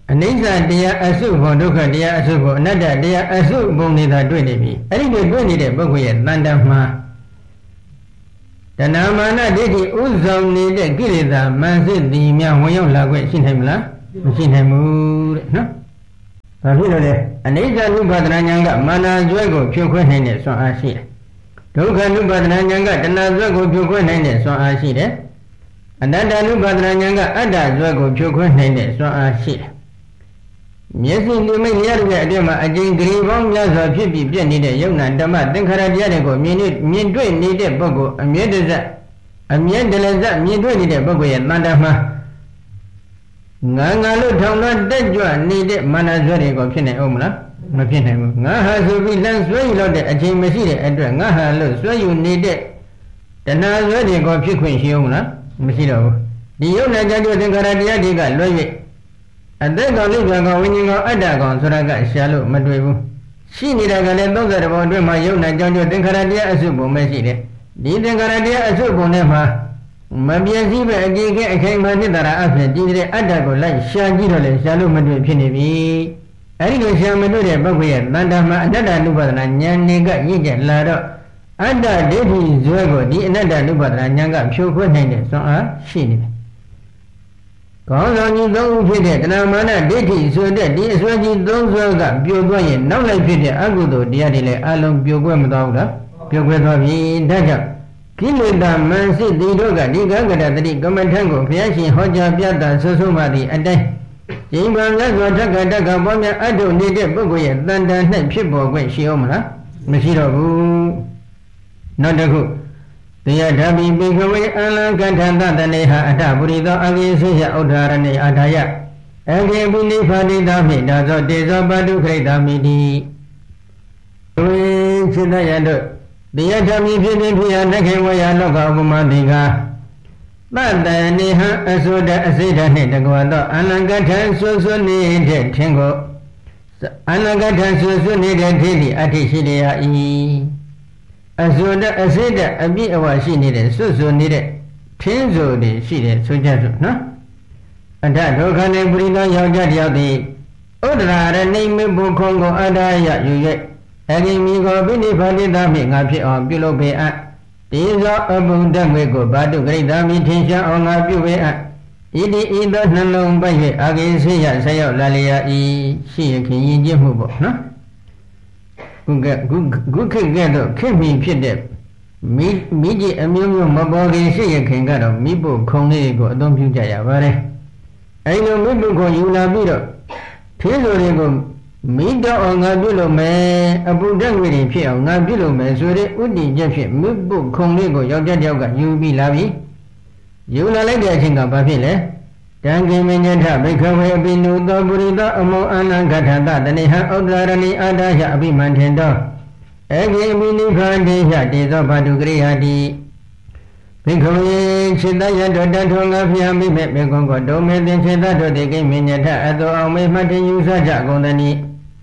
အနိစ္စတရားအစုဘုံဒုက္ခတရားအစုဘုံအနတ္တတရားအစုဘုံနေတာတွေ့နေပြီအဲ့ဒီလိုတွေ့နေတဲ့ပုဂ္ဂိုလ်ရဲ့တန်တမှာတဏမာနဒိဋ္ဌိဥဆောင်နေတဲ့ကိလေသာမန်စစ်သည်များဝင်ရောက်လာခွင့်ရှိနိုင်မလားမရှိနိုင်ဘူးတဲ့နော်ဘာဖြစ်လို့လဲအနိစ္စ ानु ပါဒနာဉာဏ်ကမာနဇွဲကိုဖြိုခွဲနိုင်တဲ့စွမ်းအားရှိတယ်ဒုက္ခ ानु ပါဒနာဉာဏ်ကတဏှာဇွဲကိုဖြိုခွဲနိုင်တဲ့စွမ်းအားရှိတယ်အနတ္တ ानु ပါဒနာဉာဏ်ကအတ္တဇွဲကိုဖြိုခွဲနိုင်တဲ့စွမ်းအားရှိတယ်မျက်စိလူမိတ်ရတဲ့အတွင်းမှာအကျဉ်းဂရီပေါင်းများစွာဖြစ်ပြီးပြည့်နေတဲ့ယုံနာဓမ္မသင်္ခါရတရားတွေကိုမြင်နေမြင်တွေ့နေတဲ့ပုဂ္ဂိုလ်အမြဲတစေအမြဲတလစမြင်တွေ့နေတဲ့ပုဂ္ဂိုလ်ရဲ့တန်တမှာငါငါလို့ထောင်တော့တက်ကြွနေတဲ့မာနဇွဲတွေကိုဖြစ်နိုင်အောင်မလားမဖြစ်နိုင်ဘူးငါဟာဆိုပြီးလမ်းဆွဲယူလို့တဲ့အချိန်မရှိတဲ့အတွက်ငါဟာလို့ဆွဲယူနေတဲ့တဏှာဇွဲတွေကိုဖြစ်ခွင့်ရှိအောင်မလားမရှိတော့ဘူးဒီယုံနာကြတဲ့သင်္ခါရတရားတွေကလွဲ၍အသက်ကောင်လိဗ္ဗာန်ကောင်ဝိညာဉ်ကောင်အတ္တကောင်ဆိုတာကရှားလို့မတွေ့ဘူးရှိနေတာကလည်းသုံးဆယ်ဘောအတွင်းမှာယုံနာကြောင့်သင်္ခါရတရားအစုပုံပဲရှိတယ်ဒီသင်္ခါရတရားအစုပုံထဲမှာမပြည့်စည်ပဲအကြည့်ကဲအခိုင်အမာနှစ်သာရအဖြစ်ဒီတဲ့အတ္တကိုလိုက်ရှားကြည့်တော့လေရှားလို့မတွေ့ဖြစ်နေပြီအဲဒီလိုရှားမတွေ့တဲ့ပုဂ္ဂိုလ်ရဲ့တဏ္ဍာမှာအနတ္တ ानु ပါဒနာဉာဏ်တွေကရင့်ကျက်လာတော့အတ္တဒိဋ္ဌိဇွဲကိုဒီအနတ္တ ानु ပါဒနာဉာဏ်ကဖြိုခွဲနိုင်တဲ့စွမ်းအားရှိနေတယ်ကောင်းဆောင်ကြီးသုံးဦးဖြစ်တဲ့တဏမာနဒိဋ္ဌိဆိုတဲ့ဒီအစွဲကြီးသုံးစွဲကပြိုသွားရင်နောက်လိုက်ဖြစ်တဲ့အကုသိုလ်တရားတွေလည်းအလုံးပြိုကွဲမသွားဘူးလားပြိုကွဲသွားပြီဒါကြောင့်ကိလေသာမန်စစ်တိတို့ကဒီကကတတတိကမ္မထံကိုဘုရားရှင်ဟောကြားပြတာဆွဆုံးမှသည့်အတိုင်းကျင့်ပါမြတ်စွာတက္ကတက္ကပွားများအထုနေတဲ့ပုဂ္ဂိုလ်ရဲ့တန်တန်၌ဖြစ်ပေါ်ခွင့်ရှိအောင်မလားမရှိတော့ဘူးနောက်တစ်ခုတရားဓမ္မိပိခဝေအလံကထသတနေဟာအထပုရိသောအကိစေယဥဒ္ဓရဏေအာထာယအကေပုနိဖာတိတာမိဒါသောတေဇောပတုခိတာမိတိဝိစိတယတို့တရားဓမ္မိဖြစ်ခြင်းဖြစ်ရာနှခေဝယလောကဥပမာတိကသတ္တနေဟအဆိုဒအစိဒနှင့်တကွာသောအလံကထဆွဆွနေတဲ့ထင်ကိုအလံကထဆွဆွနေတဲ့ထင်သည်အဋ္ဌိရှိရ၏အဆိုဒအစိဒအပြည့်အဝရှိနေတဲ့ဆွဆွနေတဲ့ထင်းဆိုတွေရှိတယ်ဆိုကြစို့နော်အထဒုက္ခနေပရိသောယောက်ျားတယောက်သည်ဥဒ္ဒရာရဏိမေဘုခုံကိုအဒါယယူ၍အဂိမိကိုပိဋိဖာတိတာမိငါဖြစ်အောင်ပြုလုပ်ပေအပ်ဒီသောအဘုံတတ်ငွေကိုဘာတုဂရိတာမိထင်ရှားအောင်ငါပြုပေအပ်ဣတိဤသောနှလုံးပိုက်၍အဂိဆေယဆက်ရောက်လာလျာဤရှိရခင်ယဉ်ကျေးမှုပေါ့နော်ခုကခုခုခေတ်ကဲ့သို့ခေတ်မီဖြစ်တဲ့မိမိကြီးအမျိုးမျိုးမပေါ်ခင်ရှိရခင်ကတော့မိဖို့ခုံလေးကိုအသုံးပြုကြရပါတယ်အဲဒီလိုမိဖို့ခုံယူလာပြီးတော့ထေးဆိုတွေကိုမိတော့အောင်ငါပြုလုပ်မယ်အပူဓာတ်ငွေတွေဖြစ်အောင်ငါပြုလုပ်မယ်ဆိုတဲ့ဥတည်ချက်ဖြင့်မိဖို့ခုံလေးကိုယောက်ျားတယောက်ကယူပြီးလာပြီယူလာလိုက်တဲ့အချိန်ကဘာဖြစ်လဲတံကိမညထဘိခဝေအပိနုသောပုရိသောအမောအာနံကထသတနေဟံဥဒ္ဒရဏိအာဒါယအပိမန္ထင်တောအဂိမိနိဖန္တိယတေသောဘာတုကရိယာတိဘိခဝေခြေတယတောတထောငါဖျားမိမဲ့ဘေကုံကိုဒုံမေသင်ခြေတတို့တေကိမညထအတောအောင်မေမှတ်တယူဆကြကုန်သနိ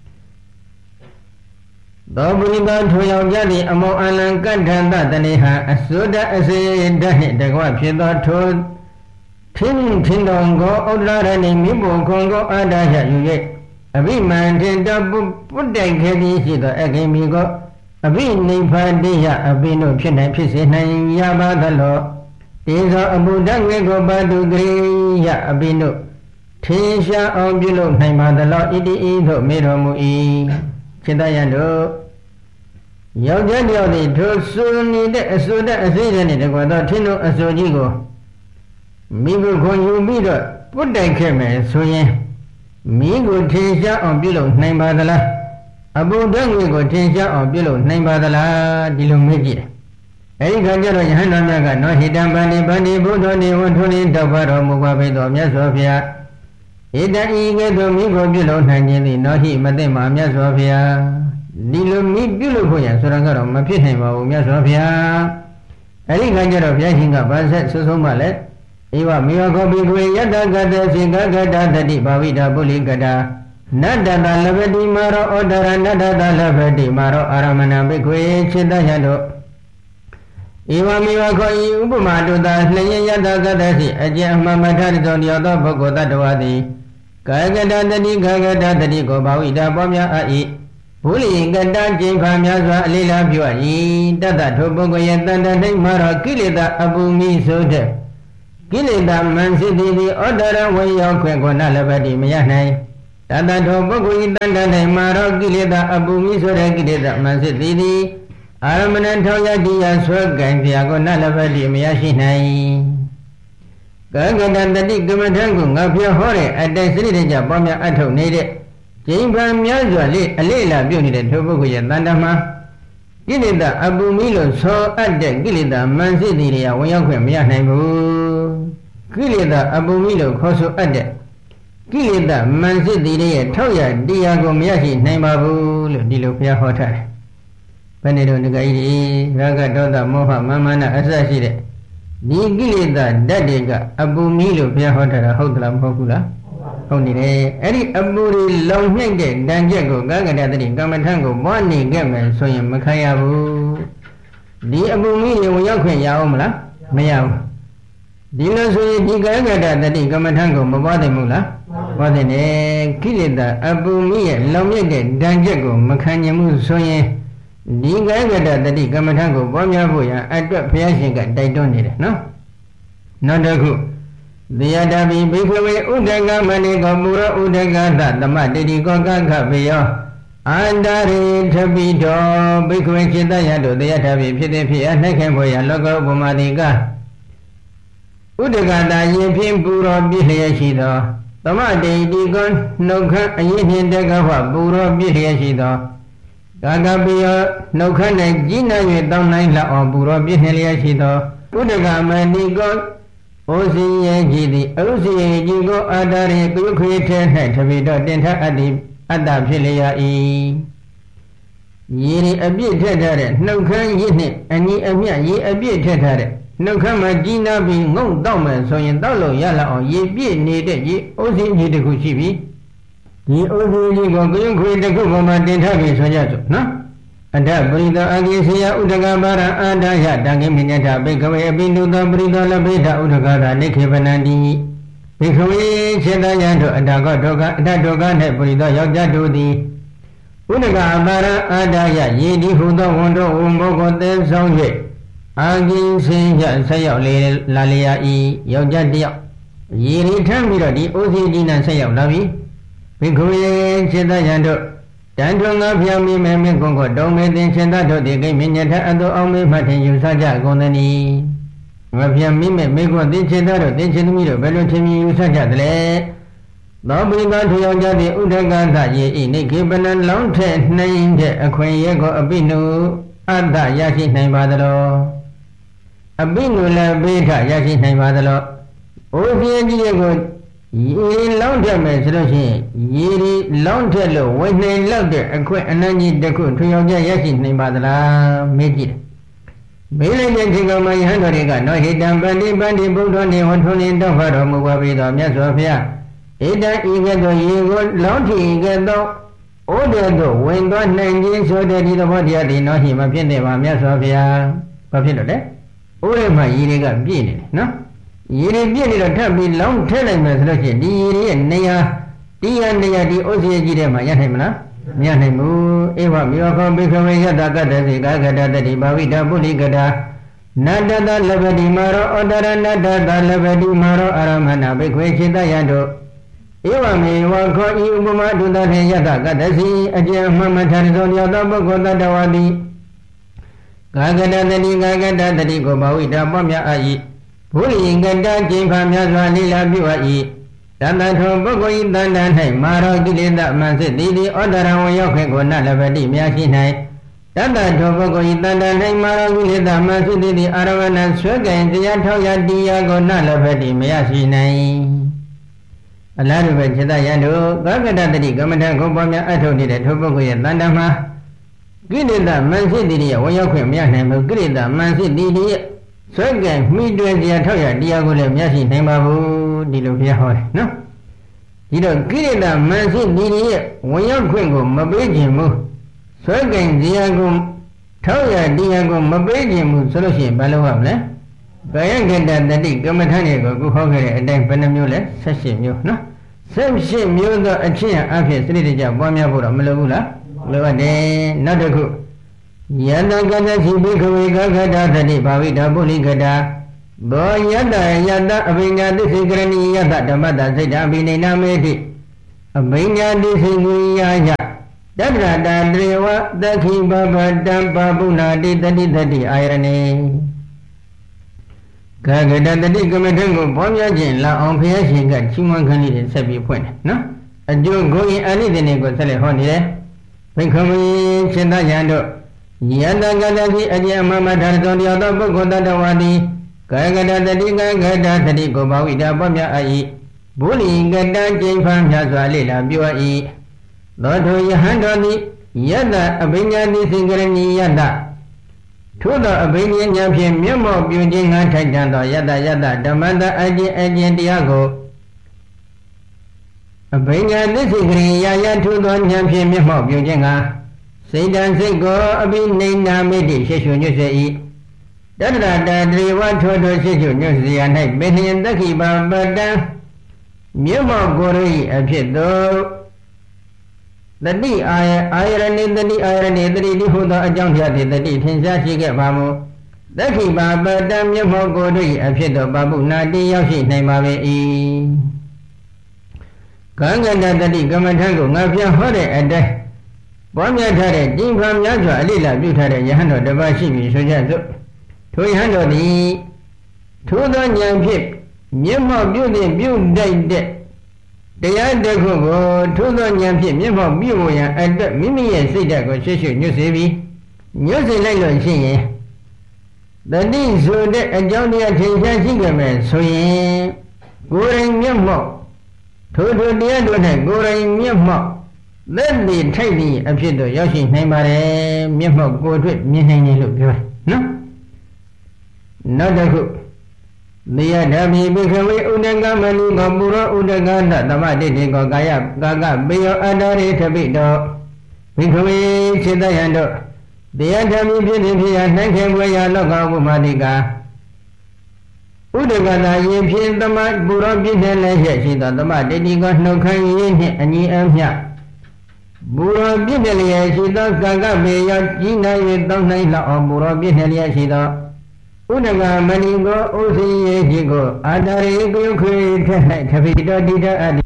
သောပုရိသောထိုယောက်ျားသည်အမောအာနံကထသတနေဟံအစိုးတအစေဓာတ်နှင့်တကွဖြစ်သောထိုထင်းထင်းတော်ကိုဥဒ္ဒရဏိမိဘုံခွန်ကိုအာဒါယယူ၍အဘိမန္တေတပုပုတ္တိုင်ခေတိရှိသောအဂိမိကိုအဘိနိဗ္ဗာတိယအဘိနုဖြစ်နိုင်ဖြစ်စေနိုင်ရပါသလောတေဇောအဘုဒ္ဓငေကိုပါတုဂရိယအဘိနုထေရှားအောင်ပြုလုပ်နိုင်ပါသလောဣတိဤသို့မေတော်မူ၏ခြေတယံတို့ယောက်ျားတယောက်သည်ထိုဆိုနေတဲ့အဆိုတဲ့အစိတဲ့နဲ့တကွာသောထင်းတို့အဆိုကြီးကိုမိဘခွန်ယူပြီးတော့ပုတ်တိုက်ခဲ့မယ်ဆိုရင်မိကိုထင်ရှားအောင်ပြုလုပ်နိုင်ပါသလားအဘုဒ္ဓငွေကိုထင်ရှားအောင်ပြုလုပ်နိုင်ပါသလားဒီလိုမေးကြည့်တယ်အဲဒီခါကျတော့ယဟန်တော်မြတ်ကနောဟိတံဗန္တိဗန္တိဘုဒ္ဓနေဝထွန်းလင်းတောက်ပါတော်မူပါဘိတော်မြတ်စွာဘုရားဣတံဤကဲ့သို့မိကိုပြုလုပ်နိုင်ခြင်းသည်နောဟိမသိမှာမြတ်စွာဘုရားဒီလိုမိပြုလုပ်ဖို့ရန်ဆိုတာကတော့မဖြစ်နိုင်ပါဘူးမြတ်စွာဘုရားအဲဒီခါကျတော့ဘုရားရှင်ကဗာဆက်ဆွဆုံးမှလည်းဧဝမေဝခောဘိကွေယတ္တကတ္တစေကကတ္တတတိဘာဝိတာပုလိကတာနတ္တတလဗတိမာရောဩဒရနတ္တတလဗတိမာရောအာရမဏဘိကွေခြေတယတို့ဧဝမေဝခောဤဥပမာတုတာလျင်ယတ္တကတ္တစီအကျဉ်အမှန်မှထရသောတရားသောပုဂ္ဂိုလ်တ attva သည်ကာယကတတတိကာယကတတတိကိုဘာဝိတာပေါ်များအ၏ဘုလိကတကျင့်ဖန်များစွာအလေးလားပြုအပ်တတ္တထိုပုဂ္ဂိုလ်ရဲ့တန်တန်၌မှာတော့ကိလေသာအပူမိဆိုတဲ့ကိလေသာမန်စစ်သည်သည်ဩတရဝေရောက်ခွင့်ကိုနလဘတိမရနိုင်တတ္တထိုပုဂ္ဂိုလ်၏တန်တန်၌မှာတော့ကိလေသာအပူမိဆိုတဲ့ကိလေသာမန်စစ်သည်သည်အာရမဏထောယတိယဆွဲကံပြာကိုနလဘတိမရရှိနိုင်ကာကတတတိကမ္မထံကိုငါပြောဟောတဲ့အတိုင်းစရိတကြပေါင်းများအထုတ်နေတဲ့ကျိန်ဖန်များစွာလေးအလေးလာပြုတ်နေတဲ့ထိုပုဂ္ဂိုလ်ရဲ့တန်တမှာကိလေသာအပူမိလို့ဆောအပ်တဲ့ကိလေသာမန်စစ်သည်တွေကဝင်ရောက်ခွင့်မရနိုင်ဘူးကိလေသာအပူမိလို့ခေါ်ဆိုအပ်တဲ့ကိလေသာမန်စစ်သည်တွေရဲ့ထောက်ရတရားကိုမရရှိနိုင်ပါဘူးလို့ဒီလိုဘုရားဟောထားတယ်ဘယ်နေတော့ငကကြီးရာဂဒေါသမောဟမာမနာအစရှိတဲ့ဒီကိလေသာဓာတ်တွေကအပူမိလို့ဘုရားဟောထားတာဟုတ်သလားမဟုတ်ဘူးလားဟုတ်နေတယ်အဲ့ဒီအပူတွေလောင်နှိမ့်တဲ့တန်ကြက်ကိုကာကတတတိကမ္မထံကိုပွားနေခဲ့မယ်ဆိုရင်မခံရဘူးဒီအပူမိတွေဝင်ရောက်ခွင့်ရအောင်မလားမရဘူးဒီလိုဆိုရင်ဒီကာကတတတိကမ္မထံကိုမပွားသိဘူးလားပွားသိတယ်ကိလေသာအပူမိရဲ့လောင်မြင့်တဲ့တန်ကြက်ကိုမခံနိုင်မှုဆိုရင်ဒီကာကတတတိကမ္မထံကိုပွားများဖို့ရအတွက်ဘုရားရှင်ကတိုက်တွန်းနေတယ်နော်နောက်တစ်ခုသေယတပိဘိက္ခဝေဥဒကမဏိကောပူရောဥဒကသသမတတိကောကခဘေယောအန္တရိထပိတောဘိက္ခဝေจิตယတို့သေယတပိဖြစ်တဲ့ဖြစ်အနှိုက်ခင်ဖို့ရလောကဥပမာတိကဥဒကတာယင်ဖြင့်ပူရောပြည့်လျက်ရှိသောသမတတိကောနှုတ်ခအရင်ဖြင့်တကဟောပူရောပြည့်လျက်ရှိသောကာကပိယောနှုတ်ခ၌ကြီးနာ၍တောင်းနိုင်လောက်အောင်ပူရောပြည့်လျက်ရှိသောဥဒကမဏိကောဩစီယေကြီးသည်အရုစီယေကြီးကိုအာတာရေပြုခွေထဲ၌တပိတော့တင်ထအတ္တိအတ္တဖြစ်လျာ၏ရေဒီအပြည့်ထက်ထားတဲ့နှုတ်ခမ်းရည်နှင့်အညီအမျှရေအပြည့်ထက်ထားတဲ့နှုတ်ခမ်းမှာကြီးနာပြီးငုံတော့မယ်ဆိုရင်တောက်လို့ရလောက်အောင်ရေပြည့်နေတဲ့ရေဩစီကြီးတစ်ခုရှိပြီဒီဩစီကြီးကိုပြုခွေတစ်ခုပေါ်မှာတင်ထပြီးဆိုကြစို့နော်အတ္တပရိသောအကိစီယဥဒကပါရအာဒယတံကိမိညထဘိကဝေအပိနုသောပရိသောလပိဋ္ဌဥဒကသာနိခေပနန္တိဘိကဝေခြေတယံတို့အတ္တကောဒုက္ခအတ္တဒုက္ခ၌ပရိသောယောက်ျားတို့သည်ဥဒကပါရအာဒယယေတိဟုသောဝန်တို့ဝံဘောကိုသဲဆောင်၍အာကိစင်ရဆက်ရောက်လေလာလျာဤယောက်ျားတယောက်ယေရီထမ်းပြီးတော့ဒီဩစီဒီနဆက်ရောက်လာပြီဘိကဝေခြေတယံတို့တန်ထွန်ငါဖျောင်းမိမဲမင်းကုန်းကိုတုံးမေတင်ရှင်သားတို့ဒီကိမြညထအတုအောင်မေမှထင်ယူဆကြကုန်သနည်းငါဖျောင်းမိမဲမေကွန်းတင်ရှင်သားတို့တင်ရှင်သမီးတို့ဘယ်လိုထင်မြင်ယူဆကြသလဲသောပိသထူယောက်ျားသည်ဥဒကသယေဤနိခေပနံလောင်းထဲနှိမ့်တဲ့အခွင့်ရဲကိုအပိနုအတ္တရရှိနိုင်ပါသလောအပိနုလည်းပိဋကရရှိနိုင်ပါသလောဩဇင်းကြီးရဲ့ကိုရေလောင်းထက်မယ်ဆိုလို့ရှိရင်ရေဒီလောင်းထက်လို့ဝင်နေလောက်တဲ့အခွင့်အနည်းကြီးတစ်ခုထွေအောင်ကြရရှိနိုင်ပါသလားမေးကြည့်တယ်မေးလိုက်တဲ့ဒီကောင်မယဟန်တော်တွေကနောဟိတံပန္တိပန္တိဘုဒ္ဓနေဝထွန်းနေတော့ဟောတော်မူပါပြီတော်မြတ်စွာဘုရားဣတံဤကဲ့သို့ရေကိုလောင်းထီကဲ့သို့ဩဒေတို့ဝင်သွားနိုင်ခြင်းဆိုတဲ့ဒီသဘောတရားဒီနောဟိမဖြစ်နေပါမြတ်စွာဘုရားဘာဖြစ်လို့လဲဩရေမှာရေတွေကပြည့်နေတယ်နော်ရေတွေပြည့်နေတော့ထပ်ပြီးလောင်းထဲလိုက်မယ်ဆိုလို့ရှိရင်ဒီရေတွေရဲ့နေရာဒီရနေရာဒီဩဇေကြီးထဲမှာရနိုင်မလားမရနိုင်ဘူးဧဝမေဝခောဘိခဝေယတကတ္တစေကာကတတတိဘာဝိတပုလိကတာနတ္တတလဘတိမာရောဩတရနတ္တတလဘတိမာရောအာရမဏဘိခွေခြေတယတို့ဧဝမေဝခောဤဥပမာတုတထေယတကတ္တစီအကျဉ်မှမထရသောယောသောပုဂ္ဂိုလ်တတဝါတိကာကတတတိကာကတတတိကိုဘာဝိတပွားများအာ၏ဘုရိကတကျင့်ဖန်များစွာလိလာပြုအပ်၏တတ္တထုပုဂ္ဂိုလ်၏တဏ္ဍာ၌မာရောကိလေသာမန်စစ်သည်သည်ဩတရံဝရောက်ခဲ့ကိုနလဘတိများရှိ၌တတ္တထုပုဂ္ဂိုလ်၏တဏ္ဍာ၌မာရောကိလေသာမန်စစ်သည်သည်အာရဝဏဆွဲကင်တရားထောက်ရတရားကိုနလဘတိမရရှိနိုင်အလားတူပဲจิตယံတို့ကာကတတတိကမ္မထခုံပေါ်များအထုတ်နေတဲ့ထုပုဂ္ဂိုလ်ရဲ့တဏ္ဍာမှာကိလေသာမန်စစ်သည်ရဲ့ဝရောက်ခွင့်မရနိုင်ဘူးကိလေသာမန်စစ်သည်ရဲ့ဆွဲကဲမိတွင်တရားထောက်ရတရားကိုလည်းမျက်ရှိနိုင်ပါဘူးဒီလိုဘုရားဟောတယ်နော်ဒီတော့ကိရိတာမန်စိဒီရဲ့ဝင်ရောက်ခွင့်ကိုမပေးခြင်းဘူးဆွဲကဲတရားကိုထောက်ရတရားကိုမပေးခြင်းဘူးဆိုလို့ရှိရင်ဘာလုပ်ရမလဲကာယကတ္တတတိကမ္မထာနေကိုခုဟောခဲ့တဲ့အတိုင်းဘယ်နှမျိုးလဲ၁၈မျိုးနော်ဆက်ရှိမျိုးသောအချင်းအဖြစ်စနစ်တကျပွားများဖို့တော့မလိုဘူးလားလိုပါတယ်နောက်တစ်ခုယတကတသိဘိခဝေကခတသတိဘာဝိတပုလိကတာဘောယတယတအဘိညာသစ္စေကရဏီယတဓမ္မတစိတ်တအဘိနိနာမေတိအဘိညာသစ္စေကိုယာယတတ္တရတတေဝသခိဘဘတံပပုဏ္ဏတိတတိတတိအာယရဏေကဂတတတိကမထံကိုပေါ်များခြင်းလာအောင်ဖျားရှင်ကချီးမွမ်းခန်းလေးတွေဆက်ပြီးဖွင့်တယ်နော်အကျိုးကိုရင်အနိသနေကိုဆက်လက်ဟောနေတယ်ဘိက္ခဝေရှင်သယံတို့ယတကတတိအကျမမထာတော်တရားသောပုဂ္ဂိုလ်တတဝါသည်ကာယကတတတိကဂတတတိကိုဘာဝိတာပေါ်များအ၏ဘုလိကတကျိန်ဖန်မြတ်စွာလေ့လာပြော၏သောထိုယဟန်တော်သည်ယတအဘိညာတိစိကရဏီယတထို့သောအဘိညာဉာဏ်ဖြင့်မျက်မှောက်ပြုခြင်းငါထိုက်တန်သောယတယတဓမ္မတအကျင့်အကျင့်တရားကိုအဘိညာသစ္စေကရိယာယထို့သောဉာဏ်ဖြင့်မျက်မှောက်ပြုခြင်းငါစိတ်တံစိတ်ကိုအဘိနိနာမေတိရှေရှုညွတ်စေ၏တတ္တရတတေဝထိုထိုရှေရှုညွတ်စေရ၌ဘေဟိယတက္ခိပပတံမျက်မှောက်ကိုယ်၏အဖြစ်သို့တတိအာယအာယရဏိတတိအာယရဏိတတိဒီဟုသောအကြောင်းတရားသည်တတိထင်ရှားရှိခဲ့ပါမူတက္ခိပါပတံမျက်မှောက်ကိုယ်တို့၏အဖြစ်သောပပုနာတိရောက်ရှိနိုင်ပါပေ၏ကံကတတတိကမ္မထံကိုငါပြန်ဟောတဲ့အတိုင်းပွားများထားတဲ့ကျင့်ဖန်များစွာအလိလာပြုထားတဲ့ယဟန်တော်တစ်ပါးရှိပြီဆိုကြစို့ထိုယဟန်တော်သည်ထိုသောဉာဏ်ဖြင့်မျက်မှောက်ပြုသည်ပြုတိုက်တဲ့တရားတစ်ခုကိုထိုသောဉာဏ်ဖြင့်မျက်မှောက်ပြုရန်အတွက်မိမိရဲ့စိတ်ဓာတ်ကိုရှေ့ရှုညွတ်စေပြီးညွတ်စေလိုက်လို့ရှိရင်တတိဆိုတဲ့အကြောင်းတရားထင်ရှားရှိကြမယ်ဆိုရင်ကိုယ်တိုင်မျက်မှောက်ထိုထိုတရားတို့၌ကိုယ်တိုင်မျက်မှောက်သက်တည်ထိုက်သည့်အဖြစ်သို့ရောက်ရှိနိုင်ပါတယ်မျက်မှောက်ကိုယ်တွေ့မြင်နိုင်တယ်လို့ပြောတယ်နော်နောက်တစ်ခုသေယဓမ္မိဘိခဝေဥဒကမဏိကောပုရောဥဒကနသမတိတေကောကာယကာကပေယောအတ္တရိထပိတောဘိခဝေစေတယံတို့သေယဓမ္မိဖြစ်သည်ဖြစ်ရာနှံ့ခဲပွေရာလောကဥပမာတိကာဥဒကနာယင်ဖြင့်သမပုရောပြည့်တဲ့လည်းရရှိသောသမတိတိကောနှုတ်ခမ်းရင်းနှင့်အညီအမျှဘူရောပြည့်တဲ့လည်းရှိသောကာကပေယောကြီးနိုင်၍တောင်းနိုင်လောက်အောင်ဘူရောပြည့်တဲ့လည်းရှိသောဥဒကမဏိကိုဥစီယေရှိကိုအာတရိကုခွေထက်၌ထပိတောတိတအတ္တိ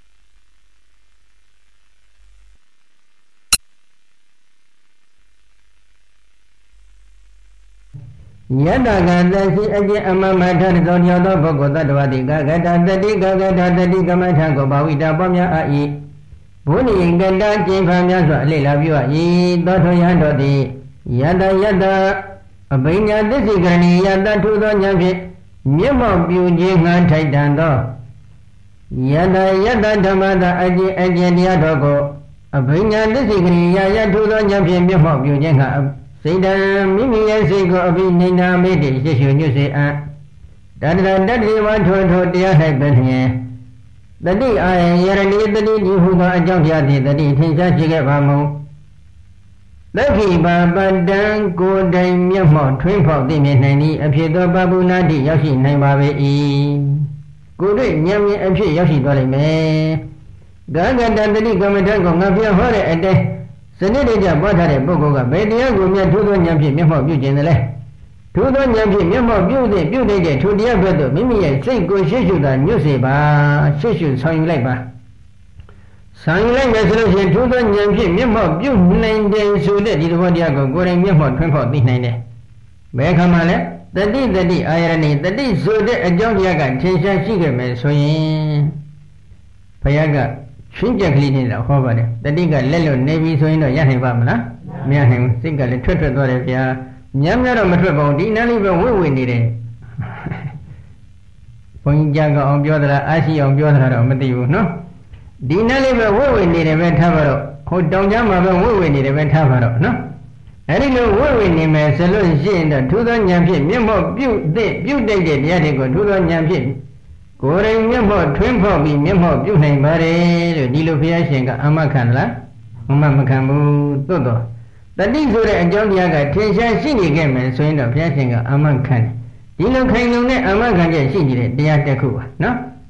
ယတကသရှိအကျင့်အမမထသောတရားသောပုဂ္ဂိုလ်တ attva တိကဂတတတိကဂတတတိကမထကိုဘာဝိတာပွားများအ၏ဘုနိကတကျင့်ဖန်များစွာအလေလာပြုအ၏သောထိုယံတော်သည်ယတယတအဘိညာသစ္စေကရဏီယတထုသောဉာဏ်ဖြင့်မျက်မှောက်ပြုခြင်းငှားထိုက်တန်သောယတယတဓမ္မတာအကျင့်အကျင့်တရားတော်ကိုအဘိညာသစ္စေကရဏီယယထုသောဉာဏ်ဖြင့်မျက်မှောက်ပြုခြင်းငှားစိတ်တံမိမိရဲ့စိတ်ကိုအဘိနိနာမေတ္တိရှေရှုညွတ်စေအံ့တတ္တရတတ္တိဝထိုထိုတရား၌ပင်လျင်တတိအာယယရဏီတတိဒီဟုသောအကြောင်းတရားဖြင့်တတိထင်ရှားရှိခဲ့ပါမူသက္ခိပါပတံကိုယ်တိုင်မျက်မှောက်ထွင်းဖောက်သိမြင်နိုင်သည့်အဖြစ်သောပပုနာတိရောက်ရှိနိုင်ပါပေ၏ကိုယ်တွေ့ဉာဏ်မြင်အဖြစ်ရောက်ရှိသွားလိမ့်မယ်ဂဂတတတိကမ္မထကိုငါပြောဟောတဲ့အတိုင်းစနစ်တကျပွားထားတဲ့ပုဂ္ဂိုလ်ကဘယ်တရားကိုမြတ်ထိုးသောဉာဏ်ဖြင့်မျက်မှောက်ပြုခြင်းသလဲထိုးသောဉာဏ်ဖြင့်မျက်မှောက်ပြုသည်ပြုတဲ့ထိုတရားဘက်သို့မိမိရဲ့စိတ်ကိုရှေ့ရှုတာညွတ်စေပါရှေ့ရှုဆောင်ယူလိုက်ပါဆောင်ယူလိုက်မယ်ဆိုလို့ရှိရင်ထိုးသောဉာဏ်ဖြင့်မျက်မှောက်ပြုနိုင်တယ်ဆိုတဲ့ဒီသဘောတရားကိုကိုယ်တိုင်မျက်မှောက်ထွန်းဖောက်သိနိုင်တယ်ဘယ်ခါမှလဲတတိတတိအာယရဏိတတိဆိုတဲ့အကြောင်းတရားကထင်ရှားရှိခဲ့မယ်ဆိုရင်ဘုရားကရှင်းကြက်ကလေးနဲ့တော့ဟောပါတယ်တတိကလက်လွတ်နေပြီဆိုရင်တော့ရနိုင်ပါမလားမရနိုင်ဘူးစိတ်ကလည်းထွက်ထွက်သွားတယ်ဗျာများများတော့မထွက်ပါဘူးဒီနားလေးပဲဝိဝိနေတယ်ဘုန်းကြီးကြားကအောင်ပြောသလားအားရှိအောင်ပြောသလားတော့မသိဘူးနော်ဒီနားလေးပဲဝိဝိနေတယ်ပဲထားပါတော့ဟိုတောင်ကြားမှာပဲဝိဝိနေတယ်ပဲထားပါတော့နော်အဲဒီလိုဝိဝိနေမယ်ဆိုလို့ရှိရင်တော့ထူးသောဉာဏ်ဖြင့်မျက်မှောက်ပြုတဲ့ပြုတဲ့တရားတွေကိုထူးသောဉာဏ်ဖြင့်ကိုယ်တိုင်မျက်မှောက်ထွင်းဖောက်ပြီးမျက်မှောက်ပြုနိုင်ပါတယ်လို့ဒီလိုဘုရားရှင်ကအမခံလားမမမခံဘူးသို့တော့တတိဆိုတဲ့အကြောင်းတရားကထင်ရှားရှိနေခဲ့မယ်ဆိုရင်တော့ဘုရားရှင်ကအမခံတယ်ဒီလိုခိုင်လုံတဲ့အမခံချက်ရှိနေတဲ့တရားတစ်ခုပါနော်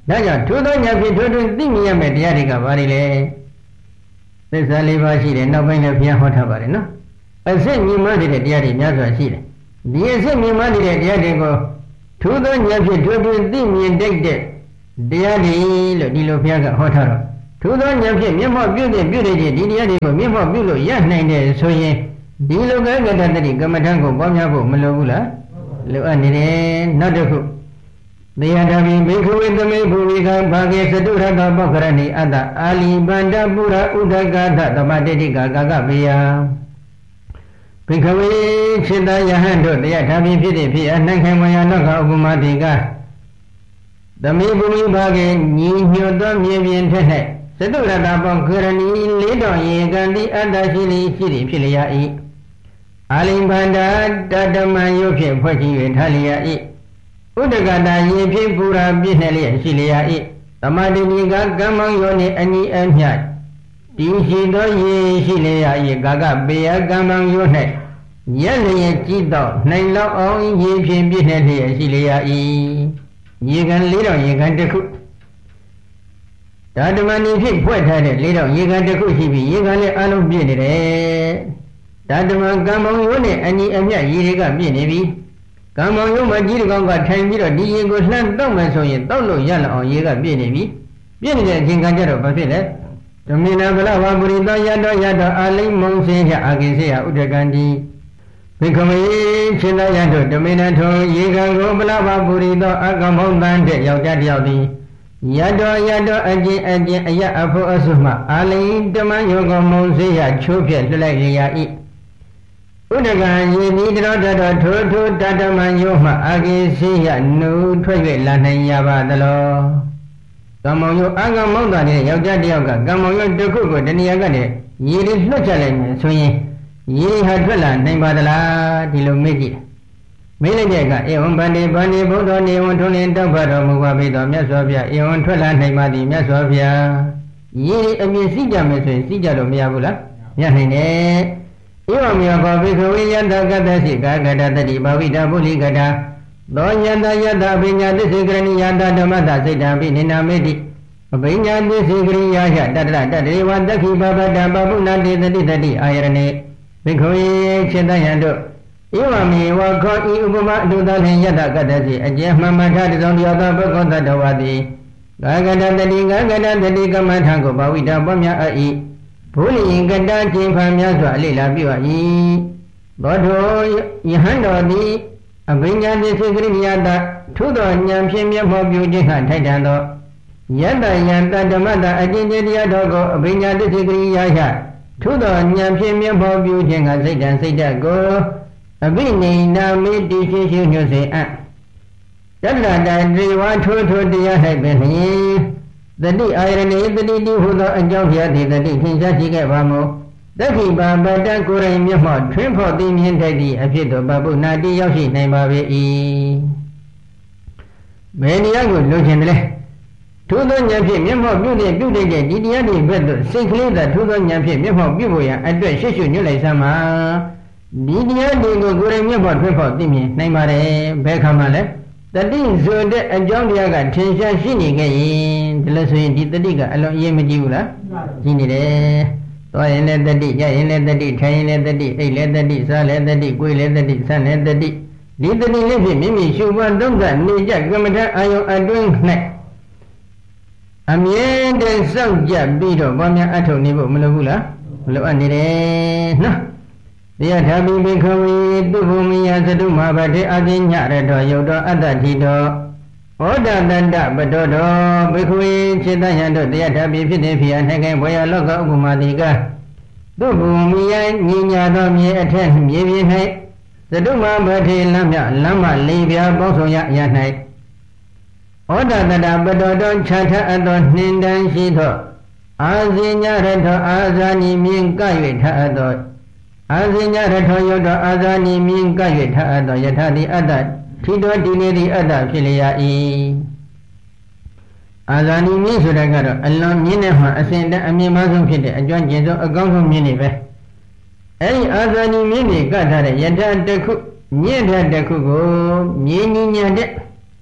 ဒါကြောင့်ထိုသောဉာဏ်ဖြင့်ထိုတွင်သိမြင်ရမယ့်တရားတွေကဘာတွေလဲသစ္စာလေးပါးရှိတယ်နောက်ပိုင်းလည်းဘုရားဟောထားပါတယ်နော်အစစ်မြင်မှတဲ့တရားတွေများစွာရှိတယ်ဒီအစစ်မြင်မှတဲ့တရားတွေကိုထိုသောဉာဏ်ဖြင့်ထိုတွင်သိမြင်တတ်တဲ့တရားတွေလို့ဒီလိုဘုရားကဟောထားတော့ထိုသောဉာဏ်ဖြင့်မျက်မှောက်ပြုတဲ့ပြုတဲ့ဒီတရားတွေကိုမျက်မှောက်ပြုလို့ရနိုင်တယ်ဆိုရင်ဒီလိုကကတ္တတိကမ္မထံကိုပွားများဖို့မလိုဘူးလားလိုအပ်နေတယ်နောက်တစ်ခုသေယဓမ္မိဘိက္ခဝေသမေဘူဝိကံဘာဂေသတုရတပောက္ခရဏိအတ္တအာလီဗန္တပုရဥဒကသသမတိတိကာကကပေယဘိက္ခဝေခြေတယဟန်တို့သေယဓမ္မိဖြစ်တဲ့ဖြစ်အနှံ့ခံမယနောကဥပမာတိကသမေဘူဝိဘာဂေညီညွတ်သောမြေပြင်ထက်၌သတုရတပောက္ခရဏိလေးတော်ရေကံတိအတ္တရှိလိရှိသည်ဖြစ်လျာ၏အာလီဗန္တတတမံယုဖြင့်ဖွဲ့ကြည့်၍ထားလျာ၏ဥဒကတာရေဖြင့်ပူရာပြည့်နှက်လျက်ရှိလျာ၏သမာဓိနိကကမ္မယောနှင့်အညီအမျှတည်ရှိသောရေရှိလျာ၏ကာကပေယကမ္မယော၌ရက်လျက်ကြည့်တော့နိုင်လောက်အောင်ရေဖြင့်ပြည့်နှက်လျက်ရှိလျာ၏ရေကန်လေးတော်ရေကန်တစ်ခုဓာတမဏီဖြင့်ဖွဲ့ထားတဲ့လေးတော်ရေကန်တစ်ခုရှိပြီးရေကန်လည်းအလုံးပြည့်နေတယ်ဓာတမကမ္မယောနှင့်အညီအမျှရေတွေကပြည့်နေပြီကံမောင်ရုံးမကြီးတကောင်ကထိုင်ပြီးတော့ဒီရေကိုလှမ်းတောက်မယ်ဆိုရင်တောက်လို့ရလောက်အောင်ရေကပြည့်နေပြီပြည့်နေတဲ့အချိန်ကကြတော့ဘာဖြစ်လဲဓမေနဗလဝပုရိသောယတောယတောအာလိမုံစေယအာကိစေယဥဒကံတိဘိက္ခမေရှင်သာယတို့ဓမေနထုံရေကံကိုဗလဝပုရိသောအကမောင်တန်တဲ့ယောက်ျားတစ်ယောက်သည်ယတောယတောအကျင့်အကျင့်အယအဖို့အဆုမှအာလိတမန်ယောကမုံစေယချိုးဖြက်လွှတ်လိုက်ရ၏ဥဒကံယေနိတရောတတော်ထိုထိုတတမံယောမှအာကိစေယနုထွက်၍လာနိုင်ရပါသလောကမ္မောယောအာကမောင်းတာတဲ့ယောက်ျားတစ်ယောက်ကကမ္မောယောတစ်ခုကိုတဏှာကနေရေတွေလွှတ်ချလိုက်မယ်ဆိုရင်ရေဟာထွက်လာနိုင်ပါသလားဒီလိုမေးကြည့်မေးလိုက်တဲ့အခါဧဝံဗန္တိဗန္တိဘုဒ္ဓနေဝံထုံးလင်းတောက်ဖတ်တော်မူပါဘိတော်မြတ်စွာဘုရားဧဝံထွက်လာနိုင်ပါသည်မြတ်စွာဘုရားရေတွေအမြင်စီးကြမယ်ဆိုရင်စီးကြလို့မရဘူးလားရနိုင်တယ်ဧဝံမြေဘောဘိခဝေယတကတ္တရှိကာကတတတိဘာဝိတာပုလိကတာသောယတယတပညာသစ္စေကရဏိယတဓမ္မတစိတ်တံပိနိနာမေတိအပညာသစ္စေကရိယာယတတရတတေဝတက္ခိဘဗတံပပုဏ္ဏတေတတိတတိအာယရဏေဘိခဝေခြေတယံတို့ဧဝံမြေဝခောဤဥပမအတုတလင်ယတကတ္တရှိအကျဉ်မှမထတစုံတယောသောပုဂ္ဂိုလ်တတဝတိကာကတတတိကာကတတတိကမ္မထံကိုဘာဝိတာပွားများအပ်၏ဘုလိင်ကတခြင်းဖန်များစွာအလေလာပြု၏သောတောယဟန်တော်သည်အဘိညာတိစေကရိယာတထုသောဉာဏ်ဖြင့်မျက်မှောက်ပြုခြင်းဟထိုက်တန်သောယတယံတဓမ္မတအကျဉ်းချင်းတရားတော်ကိုအဘိညာတိစေကရိယာယထုသောဉာဏ်ဖြင့်မျက်မှောက်ပြုခြင်းကစိတ်တံစိတ်တကိုအဘိနိနာမေတိရှိရှိညွတ်စေအပ်တတ္တတတေဝထိုထိုတရား၌ပင်လျင်တတိအာယရဏေတတိတိဟုသောအကြောင်းပြသည်တတိထင်ရှားရှိခဲ့ပါမို့တက္ခိပါပတ္တကိုယ်ရင်မျက်မှောက်ထွင်းဖော်သိမြင်ထိုက်သည့်အဖြစ်တော်ပပုနာတိရောက်ရှိနိုင်ပါပေ၏ဘယ်တရားကိုလွန်ကျင်တယ်လဲထိုသောဉာဏ်ဖြင့်မျက်မှောက်ပြုတဲ့ပြုတဲ့ဒီတရားတွေဘက်သို့စိတ်ကလေးသာထိုသောဉာဏ်ဖြင့်မျက်မှောက်ပြုဖို့ရန်အတွက်ရှေ့ရှုညွှန်လိုက်စမ်းပါဒီတရားတွေကိုကိုယ်ရင်မျက်မှောက်ထွင်းဖော်သိမြင်နိုင်ပါတယ်ဘယ်ခါမှလဲတတိဆိုတဲ့အကြောင်းတရားကထင်ရှားရှိနေခဲ့ရင်ဒီလိုဆိုရင်ဒီတတိကအလုံးအရေးမကြီးဘူးလားကြီးနေတယ်သွားရင်လည်းတတိကြရင်လည်းတတိထိုင်ရင်လည်းတတိအိတ်လည်းတတိစားလည်းတတိကိုယ်လည်းတတိဆန်းလည်းတတိဒီတတိလေးဖြင့်မိမိရှုပွားသုံးသပ်နေကြကမ္မထာအာယုံအတွင်း၌အမြဲတမ်းစောင့်ကြပြီးတော့ဘာများအထုတ်နေဖို့မလိုဘူးလားမလိုအပ်နေတယ်နော်တရားထာပိဘိခဝေတုဘုမိယသတုမဟာဗတေအသိညရတောယုတ်တော်အတ္တတိတောဩဒတန္တပတောတောဘိခဝေစေတယံတို့တရားထာပိဖြစ်တဲ့ဖြစ်အနှကဲဘွေရလောကဥပမာတိကတုဘုမိယညီညာသောမြေအထက်မြေပြင်၌သတုမဟာဗတေလမ်းမြလမ်းမလေးပြပေါင်းဆောင်ရအရာ၌ဩဒတန္တပတောတောခြားထအပ်သောနှင်တန်းရှိသောအာဇိညရတောအာဇာနိမြင်က၍ထအပ်သောအာဇိညရထောယုတ်တော်အာဇာနိမြင်က၍ထအပ်သောယထာတိအတ္တထိတော်ဒီနေတိအတ္တဖြစ်လျာ၏အာဇာနိမြင်ဆိုတာကတော့အလွန်မြင့်တဲ့မှာအစဉ်တည်းအမြင့်မားဆုံးဖြစ်တဲ့အကျွမ်းကျင်ဆုံးအကောင်းဆုံးမြင့်နေပဲအဲဒီအာဇာနိမြင်နေကထားတဲ့ယထာတစ်ခုမြင့်တဲ့တစ်ခုကိုမြင်ညီညာတဲ့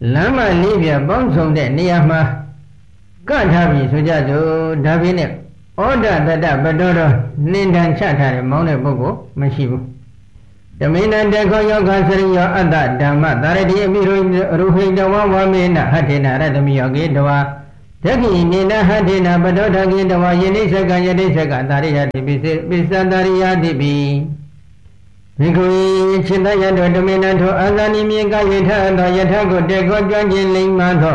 လမ်းမလေးပြပေါင်းစုံတဲ့နေရာမှာကထားပြီးဆိုကြစို့ဒါပေမဲ့ဩဒတတပတောတော်နှင်တန်ချထားတဲ့မောင်းတဲ့ပုဂ္ဂိုလ်မရှိဘူးဓမေနတေခောယောဂစရိယောအတ္တဓမ္မသာရတိအမိရုရူဟိတဝဝမေနဟထေနရတမိယောကေတဝါဓက္ခိနေနဟထေနပတောဓကေတဝါယနိစ္စကယတိစ္စကသာရိယတိပိစေပိသန္တရိယတိပိဘိက္ခုခြေတယတောဓမေနထောအာဇာနိမြေကယထသောယထကိုတေခောကျွမ်းကျင်လိမ္မာသော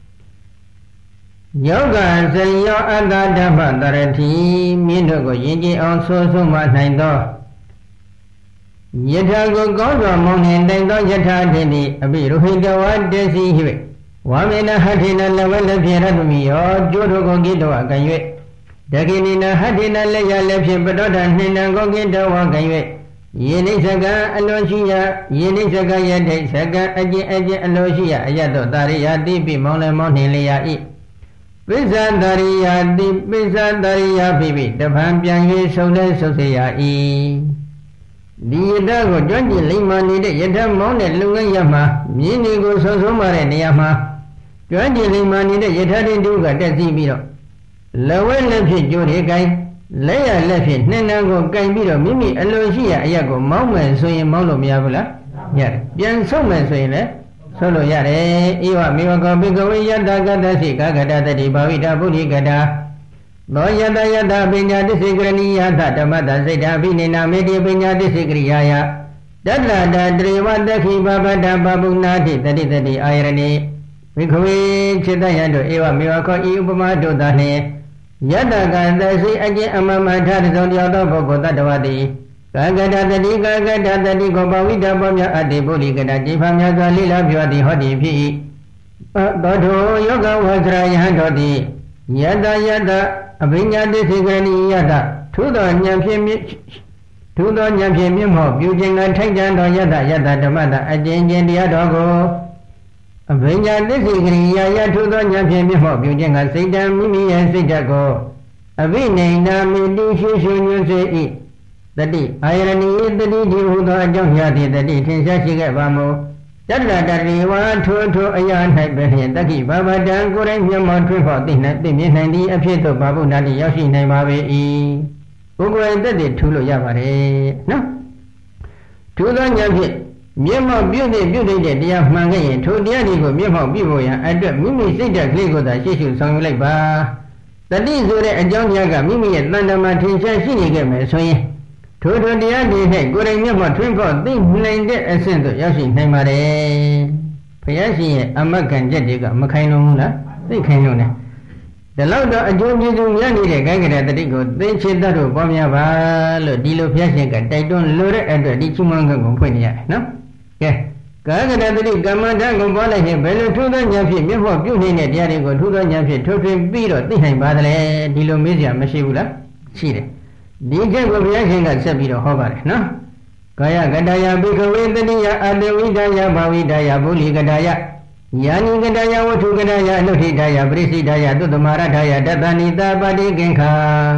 ယောဂစရိယောအတ္တဓမ္မသာရတိမြင့်တို့ကိုယဉ်ကျေးအောင်ဆိုဆုံးမနိုင်သောယထာကိုကောင်းစွာမောင်းနှင်တိုင်သောယထာတိတိအပိရုဟိတဝါတစီဟိဝါမေနဟထေနလဝလက်ဖြင့်ရတ္တမိယောကျိုးတို့ကိုကိတဝကံ၍ဒဂိနိနဟထေနလက်ရလက်ဖြင့်ပတောထနှင်တံကိုကိတဝကံ၍ယေနိစ္စကံအလိုရှိယယေနိစ္စကယတိစ္စကံအကျင့်အကျင့်အလိုရှိယအယတ္တောတာရိယာတိပိမောင်းလည်းမောင်းနှင်လျာဤပိစ္ဆန္တရိယာတိပိစ္ဆန္တရိယာပိပိတပံပြန်၍ဆုံးလဲဆုတ်เสีย၏ဒီယတကိုကြွကြည်လိမ္မာနေတဲ့ယထမောင်းတဲ့လူငယ်ရမှာမြင်းတွေကိုဆုံးဆုံးမာတဲ့နေရာမှာကြွကြည်လိမ္မာနေတဲ့ယထတင်တုကတက်စီပြီးတော့လဝဲလက်ဖြင့်ကြိုးတွေကိုင်လက်ရလက်ဖြင့်နှင်းနှံကိုကင်ပြီးတော့မိမိအလိုရှိရာအရက်ကိုမောင်းမယ်ဆိုရင်မောင်းလို့မရဘူးလားရတယ်ပြန်ဆုံးမယ်ဆိုရင်လည်းဆုံးလို့ရတယ်ဧဝမေဝကောဘိကဝေယတကတသိကကတတတိဘာဝိတပုရိကတာသောယတယတပညာတစ္ဆေကရဏီယသဓမ္မတစိတ်တာဘိနေနာမေတိပညာတစ္ဆေကရိယာယတတ္တတတရေဝတခိဘဗတပပုနာတိတတိတတိအာယရဏိဘိကဝေจิตယတို့ဧဝမေဝခောဤဥပမာတို့သာနှင့်ယတကသစိအကျင့်အမမထတစုံတယောက်သောပုဂ္ဂိုလ်တတ္တဝတိကာကတတတိကာကတတတိကိုပဝိတပေါမြအတ္တိပုရိကတจิဖာမြစွာလိလာပြောသည်ဟောသည်ဖြစ်၏သောတောယောဂဝဇရာယဟံတော်သည်ယတယတအဘိညာတိစိကရဏီယတထုသောဉာဏ်ဖြင့်ထုသောဉာဏ်ဖြင့်မြင့်မောပြုခြင်းကထိုက်တန်သောယတယတဓမ္မတအကျဉ်းချင်းတရားတော်ကိုအဘိညာတိစိကရိယာယထုသောဉာဏ်ဖြင့်မြင့်မောပြုခြင်းကစိတ်တံမိမိရဲ့စိတ်ဓာတ်ကိုအဘိနေနာမိတိရှိရှိညွှန်းစေ၏တတိအာယရဏီတတိဒီဟုသောအကြောင်းများသည့်တတိထင်ရှားရှိခဲ့ပါမို့တတ္တတရိဝါထိုထိုအရာ၌ပဲဖြင့်တက္ကိဘာဝတံကိုယ်တိုင်မျက်မှောက်ထွန်းဖော်သိနိုင်သိမြင်နိုင်သည့်အဖြစ်သို့ဘာဝနာတိရောက်ရှိနိုင်ပါပေ၏ကိုယ်ကိုယ်တက်တည်ထူလို့ရပါတယ်နော်ထူသောဉာဏ်ဖြင့်မျက်မှောက်ပြုတဲ့ပြုတဲ့တရားမှန်ခဲ့ရင်ထိုတရားတွေကိုမျက်မှောက်ပြုဖို့ရန်အတွက်မိမိစိတ်ဓာတ်ကလေးကိုသာရှေ့ရှုဆောင်ယူလိုက်ပါတတိဆိုတဲ့အကြောင်းတရားကမိမိရဲ့တဏ္ဍာမှာထင်ရှားရှိနေခဲ့မယ်ဆိုရင်ထိုထိုတရားတွေ၌ကိုယ်တိုင်မျက်မှောက်ထွန်းဖော်သိနိုင်တဲ့အဆင့်သို့ရောက်ရှိနိုင်ပါတယ်ဘုရားရှင်ရဲ့အမဂန်ချက်တွေကမခိုင်လုံးဘူးလားသိခိုင်လုံးတယ်ဒါလောက်တော့အကျိုးကျေးဇူးရနေတဲ့ကာယကတတတိကိုသိချေတတ်လို့ပွားများပါလို့ဒီလိုဘုရားရှင်ကတိုက်တွန်းလိုတဲ့အတွက်ဒီချီးမွမ်းခြင်းကိုဖွင့်နေရတယ်နော်ကဲကာယကတတတိကမ္မဋ္ဌာန်းကိုပွားလိုက်ရင်ဘယ်လိုထူးသောဉာဏ်ဖြင့်မျက်မှောက်ပြုနေတဲ့တရားတွေကိုထူးသောဉာဏ်ဖြင့်ထုတ်ထွင်းပြီးတော့သိနိုင်ပါသလဲဒီလိုမေးစရာမရှိဘူးလားရှိတယ်ဒီချက်ကိုဘုရားရှင်ကဆက်ပြီးတော့ဟောပါတယ်နော်ကာယကတယဘိကဝေတတိယအတဝိဒယဘာဝိဒယဗုလိကတယယာနိကတယဝတ္ထုကတယအနုဋ္ဌိတယပရိစိတယသုတ္တမရထယတတဏိတာပတိကင်္ခာ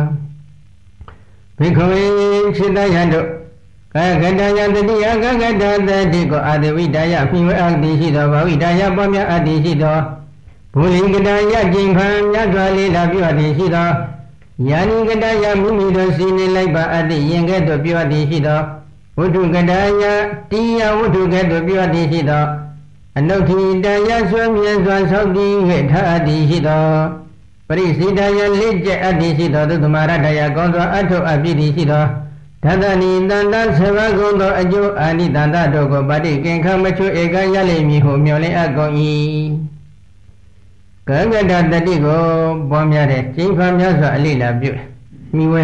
ဘိကဝေခြေတယတို့ကာယကတယတတိယကကတသတိကိုအတဝိဒယဖိဝေအတ္တိရှိသောဘာဝိဒယပွားများအတ္တိရှိသောဗုလိကတယကျင်ခံမြတ်စွာလေးလာပြုအပ်သည်ရှိသောယာနိကတယမိမိတို့စီနေလိုက်ပါအတ္တိရင်ကဲ့သို့ပြုအပ်သည်ရှိသောဝတ္ထုကတယတိယဝတ္ထုကဲ့သို့ပြုအပ်သည်ရှိသောအနုဋ္ဌိတယဆွေမြဲစွာဆောက်တည်၍ထားအပ်သည်ရှိသောပရိစိတယလက်ကျက်အပ်သည်ရှိသောသုတ္တမရတယကောင်းစွာအထုအပ်ပြီသည်ရှိသောဓတ္တနိတန္တဆေဘကုံသောအကျိုးအာနိတန္တတို့ကိုပါတိကင်္ခမချွဧကရလိမ့်မည်ဟုမျှော်လင့်အပ်ကုန်၏ကံကတတတိကိုပွားများတဲ့ကျင့်ဖန်များစွာအလိလာပြုမိဝဲ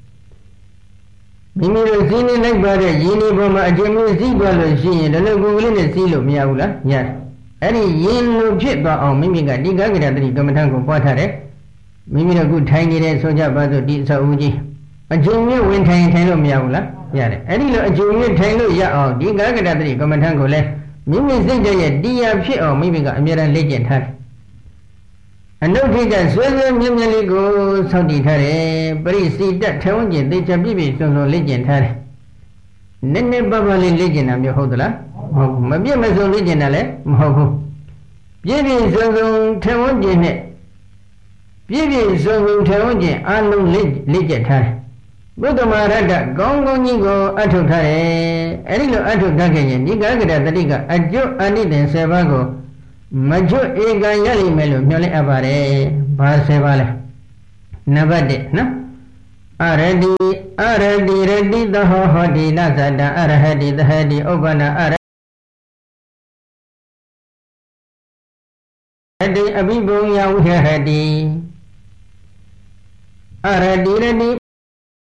မိမိတို့စီးနေလိုက်ပါတဲ့ရင်းနေပေါ်မှာအကျဉ်းမျိုးစီးသွားလို့ရှိရင်ဒီလိုကိုယ်ကလေးနဲ့စီးလို့မရဘူးလားရတယ်အဲ့ဒီရင်းလို့ဖြစ်သွားအောင်မိမိကဒီကကတတတိကမ္မထံကိုပွားထားတယ်မိမိတို့ခုထိုင်နေတဲ့ဆိုကြပါစို့ဒီအဆောက်အဦကြီးအကျဉ်းမျိုးဝင်ထိုင်ထိုင်လို့မရဘူးလားရတယ်အဲ့ဒီလိုအကျဉ်းမျိုးထိုင်လို့ရအောင်ဒီကကတတတိကမ္မထံကိုလည်းမိမိစိတ်ရဲ့တရားဖြစ်အောင်မိမိကအမြဲတမ်းလေ့ကျင့်ထားတယ်အနုဋ္ဌိကဆွေးဆွေးမြင့်မြင့်လေးကိုဆောက်တည်ထားတယ်ပရိစိတထဲဝန်းကျင်သိချပြည့်ပြည့်စုံစုံလေ့ကျင့်ထားတယ်နည်းနည်းပါးပါးလေးလေ့ကျင့်တာမျိုးဟုတ်သလားမဟုတ်ဘူးမပြည့်မစုံလေ့ကျင့်တာလည်းမဟုတ်ဘူးပြည့်ပြည့်စုံစုံထေဝန်းကျင်နဲ့ပြည့်ပြည့်စုံစုံထေဝန်းကျင်အလုံးလေးလေးကျက်ထားတယ်ဘုဒ္ဓမာရတ္တကောင်းကောင်းကြီးကိုအထုတ်ထားတယ်အဲ့ဒီလိုအထုတ်ထားခဲ့ရင်ဒီကာကရတတိကအကျွတ်အနိသင်ဆယ်ပါးကိုမကျွတ်ဧကံရလိမ့်မယ်လို့မျှော်လင့်အပ်ပါတယ်ဘာဆယ်ပါးလဲနံပါတ်တစ်နော်အရတိအရတိရတိသဟောဟောတိနသတ္တအရဟတိသဟတိဥပ္ပနာအရဟတိအဘိဘုံယဝိဟတိအရတိရတိ